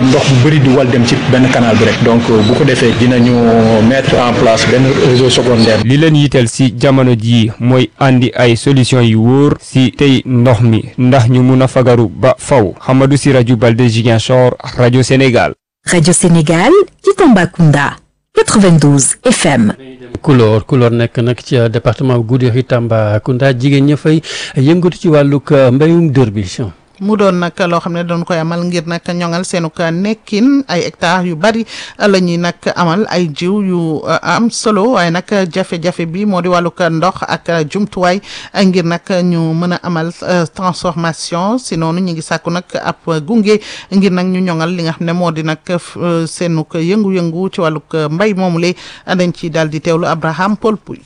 ndox bu bëri di wal dem ci benn canal bi rek donc bu ko defee dinañu mettre en place benn réseau secondaire. li leen yitteel si jamono jii mooy andi ay solution yu wóor si tey ndox mi ndax ñu mun a fagaru ba faw Hamadou Sirajou Balde Ziguinchor rajo Sénégal. Radio Sénégal ci Tambacounda quatre-vingt-douze F M. Kulor Kulor nekk nag ci département Goudiri Tambacounda jigéen ña fay yëngatu ci wàllug mbéyum dër bi. mu doon nag loo xam ne doon koy amal ngir nag ñoŋal seenu ka nekkin ay hectares yu bari la ñuy nag amal ay jiw yu am solo waaye nag jafe-jafe bi moo di wàllug ndox ak jumtuwaay ngir nag ñu mën a amal transformation si noonu ñu ngi sàkku nag ab gunge ngir nag ñu ñoŋal li nga xam ne moo di nag seenu ka yëngu-yëngu ci wàllug mbay moomu le dañ ci daal di teewlu Abraham Paul Pouy.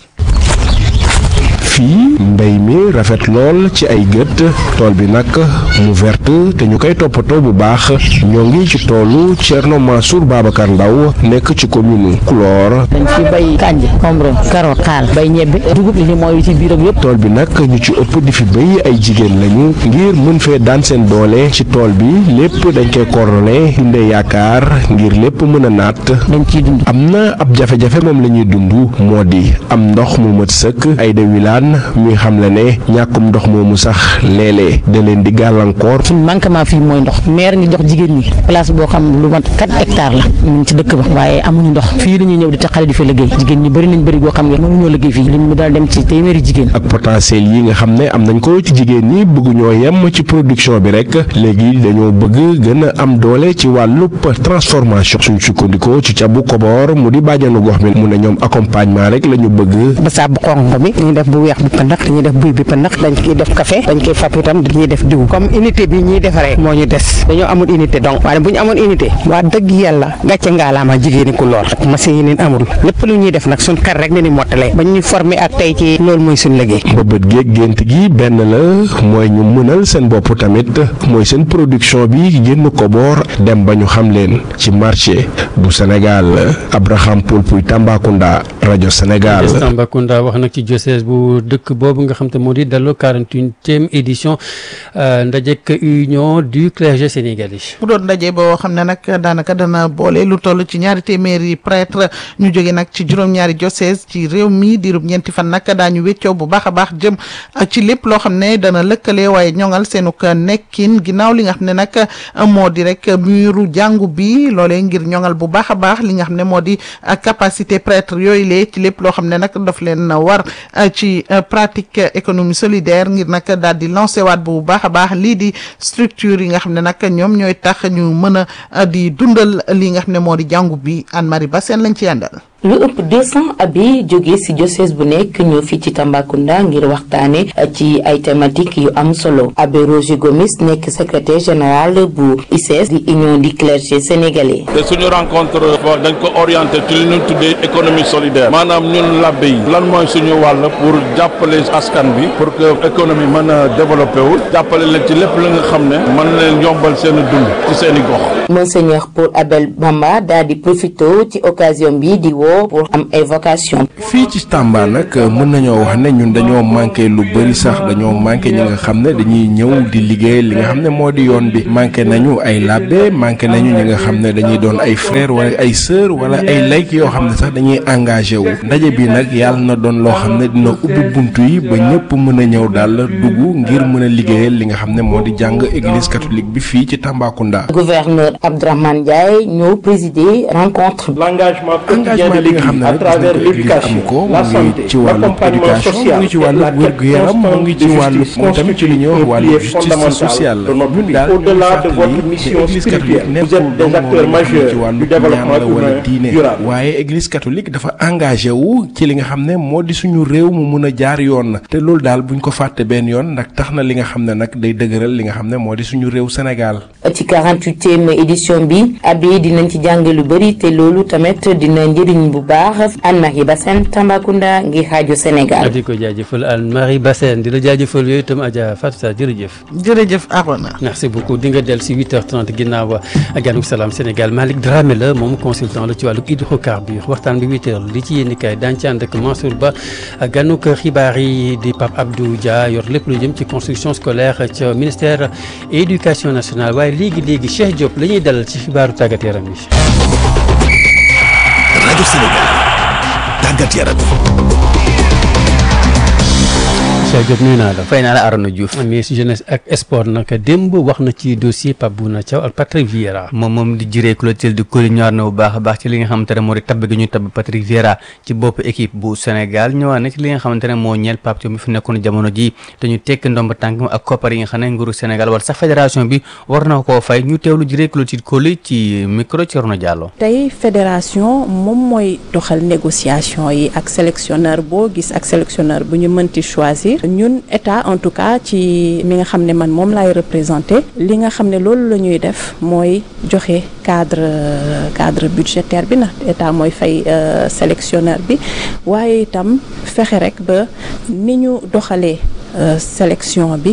fii mbay mi rafet lool ci ay gët tool bi nag mu verte te ñu koy toppatoo bu baax ñoo ngi ci toolu Thierno Mansour Babacar Ndaw nekk ci commune Kulor. dañ fi bay kànja pombron carotte xaal bay ñebbe dugub li mooy ci biir ak yëpp. tool bi nag ñu ci ëpp di fi béy ay jigéen lañu ngir mën fee daan seen doole ci tool bi lépp dañ koy coordonné dundee yaakaar ngir lépp mën a naat. dañ ciy dund am na ab jafe-jafe moom la ñuy dund moo di am ndox mu mët sëkk ay de wilaan muy xam la ne ñàkkum ndox moomu sax léeg-léeg da leen di gàllankoor. suñ manquement fii mooy ndox maire ngi jox jigéen ñi place boo xam lu mat quatre hectares la ñu ci dëkk ba waaye amuñu ndox fii la ñuy ñëw di taxale di fa liggéey jigéen ñi bëri nañ bëri goo xam ne mënuñoo liggéey fii liñ mu daal dem ci téeméeri jigéen. ak potentiel yi nga xam ne am nañ ko ci jigéen ñi bëgguñoo yem ci production bi rek léegi dañoo bëgg gën a am doole ci wàllub transformation suñ sukkandikoo ci cabu koboor mu di bàjjanu gox mi mu ne ñoom accompagnement rek la ñu bëgg. ba saabu xonq bi dañuy def bu weex bi pëndax dañuy def buy bi pëndax dañ koy def café dañ koy fàpp itam dañuy def diw comme unité bi ñuy defaree moo ñu des dañoo amul unité donc waaye bu ñu amoon unité waa dëgg yàlla gàcce ngaalaama jigéeni ku lor ak machine yi neen amul lépp lu ñuy def nag suñ kar rek ne ni mottalee ba ñuy formé ak tey ci loolu mooy suñ liggéey. mbëbët géeg gént gi benn la mooy ñu mënal seen bopp tamit mooy seen production bi génn ko boor dem ba ñu xam leen ci marché bu Sénégal Abraham Paul Pouy Tambacounda rajo Sénégal. Tambacounda wax nag ci diocèse bu dëkk boobu nga xam te moo di dallo quarante-huitième édition ndajek union du clergé sénégalais. mu doon ndaje boo xam ne nag daanaka dana boole lu toll ci ñaari téeméeri prêtre ñu jóge nag ci juróom-ñaari diocèse ci réew mi diirub ñeenti fan nag daañu wéccoo bu baax a baax jëm ci lépp loo xam ne dana lëkkale waaye ñoŋal seenuk nekkin ginnaaw li nga xam ne nag moo di rek muru jàngu bi loolee ngir ñoŋal bu baax a baax li nga xam ne moo di capacité prêtre yooyu lee ci lépp loo xam ne nag daf leen war ci pratique économie solidaire ngir nag daal di lancé waat bu baax a baax lii di structure yi nga xam ne nag ñoom ñooy tax ñu mën a di dundal li nga xam ne moo di jàngu bi Anne-Marie Bassène lañ ci yàndal. lu ëpp deux cents abbés jóge ci diocèse bu nekk ñëw fii ci Tambacounda ngir waxtaane ci ay thématiques yu am solo abbé Roger Gomis nekk secrétaire général bu I C S di union du clergé sénégalais. te suñu rencontre dañ ko orienté ci li ñu tuddee économie solidaire maanaam ñun labbe yi lan mooy suñu wàll pour jàppale askan bi pour que économie mën a développé wu jàppale leen ci lépp la nga xam ne mën leen yombal seen dund ci seen i gox. Monseigneur Paul Abel Bamba daal di profité ci occasion bi di woo pour am évocation. fii ci Tamba nag mën nañoo wax ne ñun dañoo manqué lu bëri sax dañoo manqué ñi nga xam ne dañuy ñëw di liggéey li nga xam ne moo di yoon bi manqué nañu ay labbe manqué nañu ñi nga xam ne dañuy doon ay frère wala ay sœur wala ay layk yoo xam ne sax dañuy engagé wu ndaje bi nag yàlla na doon loo xam ne dina ubbi buntu yi ba ñëpp mën a ñëw daal dugg ngir mën a liggéeyal li nga xam ne moo di jàng église catholique bi fii ci Tambacounda. gouverneur Abdourahmane Ndiaye ñoo présider rencontre. l'engagement engagement li nga xam ne à travers l'éducation, la santé, l'accompagnement social, mu ngi ci wàllu wér-gu-yaram mu ngi ci wàllu moom tamit ci li ñuy wax wàllu justice sociale ñun daal au-delà de votre mission spirituelle vous êtes des acteurs majeurs du développement humain durable. waaye église catholique dafa engagé wu ci li nga xam ne moo di suñu réew mu mun a jaar yoon te loolu daal buñ ko fàtte benn yoon ndax tax na li nga xam ne nag day dëgëral li nga xam ne moo di suñu réew Sénégal. ci quarante-huitième édition bi abbé dinañ ci jàng lu bëri te loolu tamit dina njëriñ leen bu baax Anne-Marie Bassène Tambacounda ngir rajo Sénégal. di ko jaajëfal Anne-Marie Bassène di la jaajëfal yooyu itam Adja Fatou Sa jërëjëf. jërëjëf Arona. merci beaucoup di nga dellu si huit heures trente ginnaaw ganuk Salam Sénégal Malick Dramé la moom consultant la ci wàllu hydrocarbure waxtaan bi huit heures li ci yéen kay daañu ci ànd ak Mansour Ba ganuk xibaar yi di Pape Abdou Dia yor lépp lu jëm ci construction scolaire ca ministère éducation nationale waaye léegi léegi Cheikh Diop la ñuy dalal ci xibaaru tàggat yaram yi. rajo Sénégal tàggat yaram. Cheikh Diop nuyu naa la. fay naa la Arona Diouf. ministre jeunesse ak sport nag démb wax na ci dossier Pape Bouna Thiaw ak Patrick Vieira. moom moom di jiree Clotilde di Coly ñëwaat na bu baax a baax ci li nga xamante ne moo di tabb gi ñu tabb Patrick Vieira ci bopp équipe bu Sénégal ñëwaat na ci li nga xamante ne moo ñeel Pape Thiaw mi fi nekkoon jamono ji te ñu tekk ndomb tànk ak koppar yi nga xam ne nguuru Sénégal wala sax fédération bi war na koo fay ñu teewlu jiree Clotilde Coly ci micro Thierno Diallo. tey fédération moom mooy doxal négociation yi ak sélectionneur boo gis ak sélectionneur bu ñu mënti choisir ñun état en tout cas ci mi nga xam ne man moom laay représenté li nga xam ne loolu la ñuy def mooy joxe cadre cadre budgétaire bi na état mooy fay sélectionneur bi waaye itam fexe rek ba ni ñu doxalee sélection bi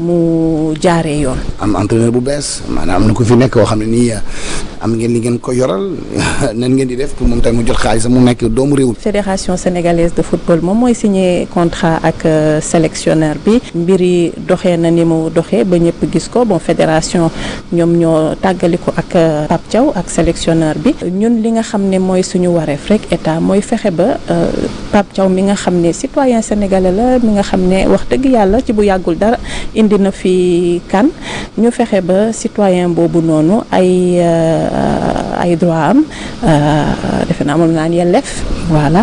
mu jaaree yoon. am entraîneur bu bees maanaam am na ko fi nekk koo xam ne nii am ngeen li ngeen ko yoral nan ngeen di def pour moom tamit mu jot xaalis mu nekk doomu réew. fédération sénégalaise de football moom mooy signé contrat ak sélectionneur bi mbir yi doxee na ni mu doxee ba ñëpp gis ko bon fédération ñoom ñoo tàggali ko ak Pape Thiaw ak sélectionneur bi ñun li nga xam ne mooy suñu wareef rek état mooy fexe ba Pape Thiaw mi nga xam ne citoyen sénégalais la mi nga xam ne wax dëgg yàlla ci bu yàggul dara indi na fi kan ñu fexe ba citoyen boobu noonu ay ay droit am defe naa moom naan yelleef voilà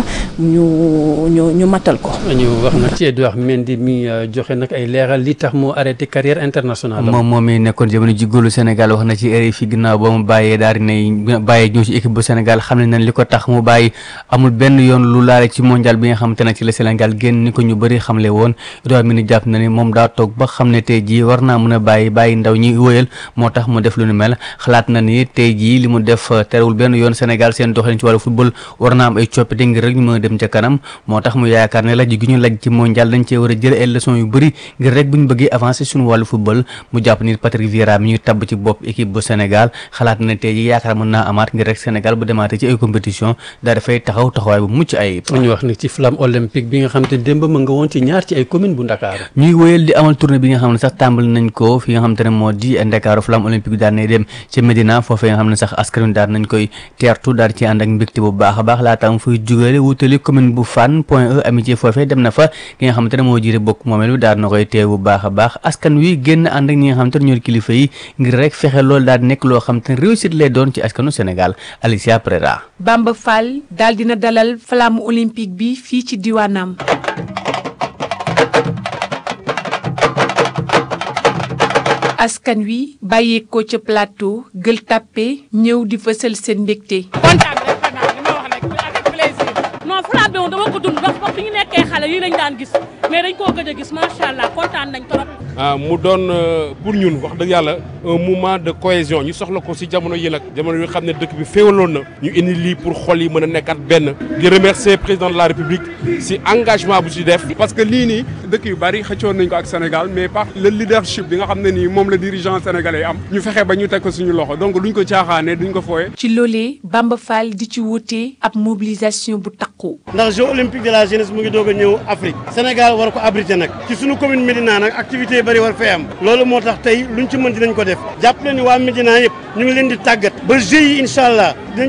ñu ñu ñu matal ko. ñu wax nag ci Edouard Mendy mi joxe nag ay leeral li tax moo arrêté carrière internationale. moom moom mi nekkoon jamono ji góolu Sénégal wax na ci R F I ginnaaw ba mu bàyyee daal di ne bàyyee ñëw ci équipe bu Sénégal xam ne nañ li ko tax mu bàyyi amul benn yoon lu laale ci mondial bi nga xamante ne ci la Sénégal génn ni ko ñu bëri xamle woon Edouard Mendy jàpp na ni moom daa toog ba xam ne tey jii war naa mën a bàyyi bàyyi ndaw ñi wóyal moo tax mu def lu ni mel xalaat na ni tey jii li mu def terewul benn yoon Sénégal seen doxalin ci wàllu football war naa am ay coppite ngir rek ñu mën a dem ca kanam moo tax mu yaakaar ne laj gi ñu laj ci mondial dañ cee war a jël ay leçons yu bëri ngir rek bu ñu bëggee avancer suñu wàllu football mu jàpp ni Patrick Vieira mi ñu tabb ci bopp équipe bu Sénégal xalaat na ne tey jii yaakaar mën naa amaat ngir rek Sénégal bu demaatee ci ay compétition daa dafay taxaw taxawaay bu mucc ayib. ñu wax ni ci flamme olympique bi nga xam te démb ma nga woon ci ñaar ci ay commune bu Ndakaaru ñuy wéyal di amal tournée bi nga xam ne sax tàmbali nañ ko fi nga xam te ne moo di Ndakaaru flamme olympique bi daan nay dem ci Médina foofee nga xam ne sax askan wi daan nañ koy teertu daal ci ànd ak mbégte bu baax a baax laata mu fay jugale wutali commune bu Fann Point E Amitié foofee dem na fa ki nga xamante ne moo jiite bokk moomeel bi daal na koy teew bu baax a baax askan wi génn ànd ak ñi nga xamante ne ñoo kilifa yi ngir rek fexe loolu daal nekk loo xam te ne réussite lay doon ci askanu Sénégal. Alicia Prera. Bamba Fall daal dina dalal flamme olympique bi fii ci diwaanam. askan wi bàyyeekoo ca plateau Gueule Tapée ñëw di fësal seen mbégte. kontaan rek xanaa li ma wax rek avec plaisir. non flamme bi moom dama ko dund ndax bi ñu nekkee xale yi lañ daan gis mais dañ koo gëj a gis macha allah kontaan nañ trop. ah mu doon pour ñun wax dëgg yàlla un moment de cohésion ñu soxla ko si jamono yi nag jamono yi xam ne dëkk bi féewaloon na ñu indi lii pour xol yi mën a nekkat benn. di remercier président de la république si engagement bu si def. parce que lii nii dëkk yu bari xëccoon nañ ko ak Sénégal mais par le leadership bi nga xam ne nii moom la dirigeant sénégalais am ñu fexe ba ñu teg ko suñu loxo donc duñ ko caaxaane duñ ko fooye. ci loolee Bamba Fall di ci wute ab mobilisation bu takku. ndax Jeux olympiques de la jeunesse mu ngi doog a ñëw Afrique Sénégal war ko abriter nag ci suñu commune Médina nag activité bari war fee am loolu moo tax tey luñ ci mën dinañ ko def jàpp leen ni waa Médina yëpp ñu ngi leen di tàggat ba Jeux yi incha allah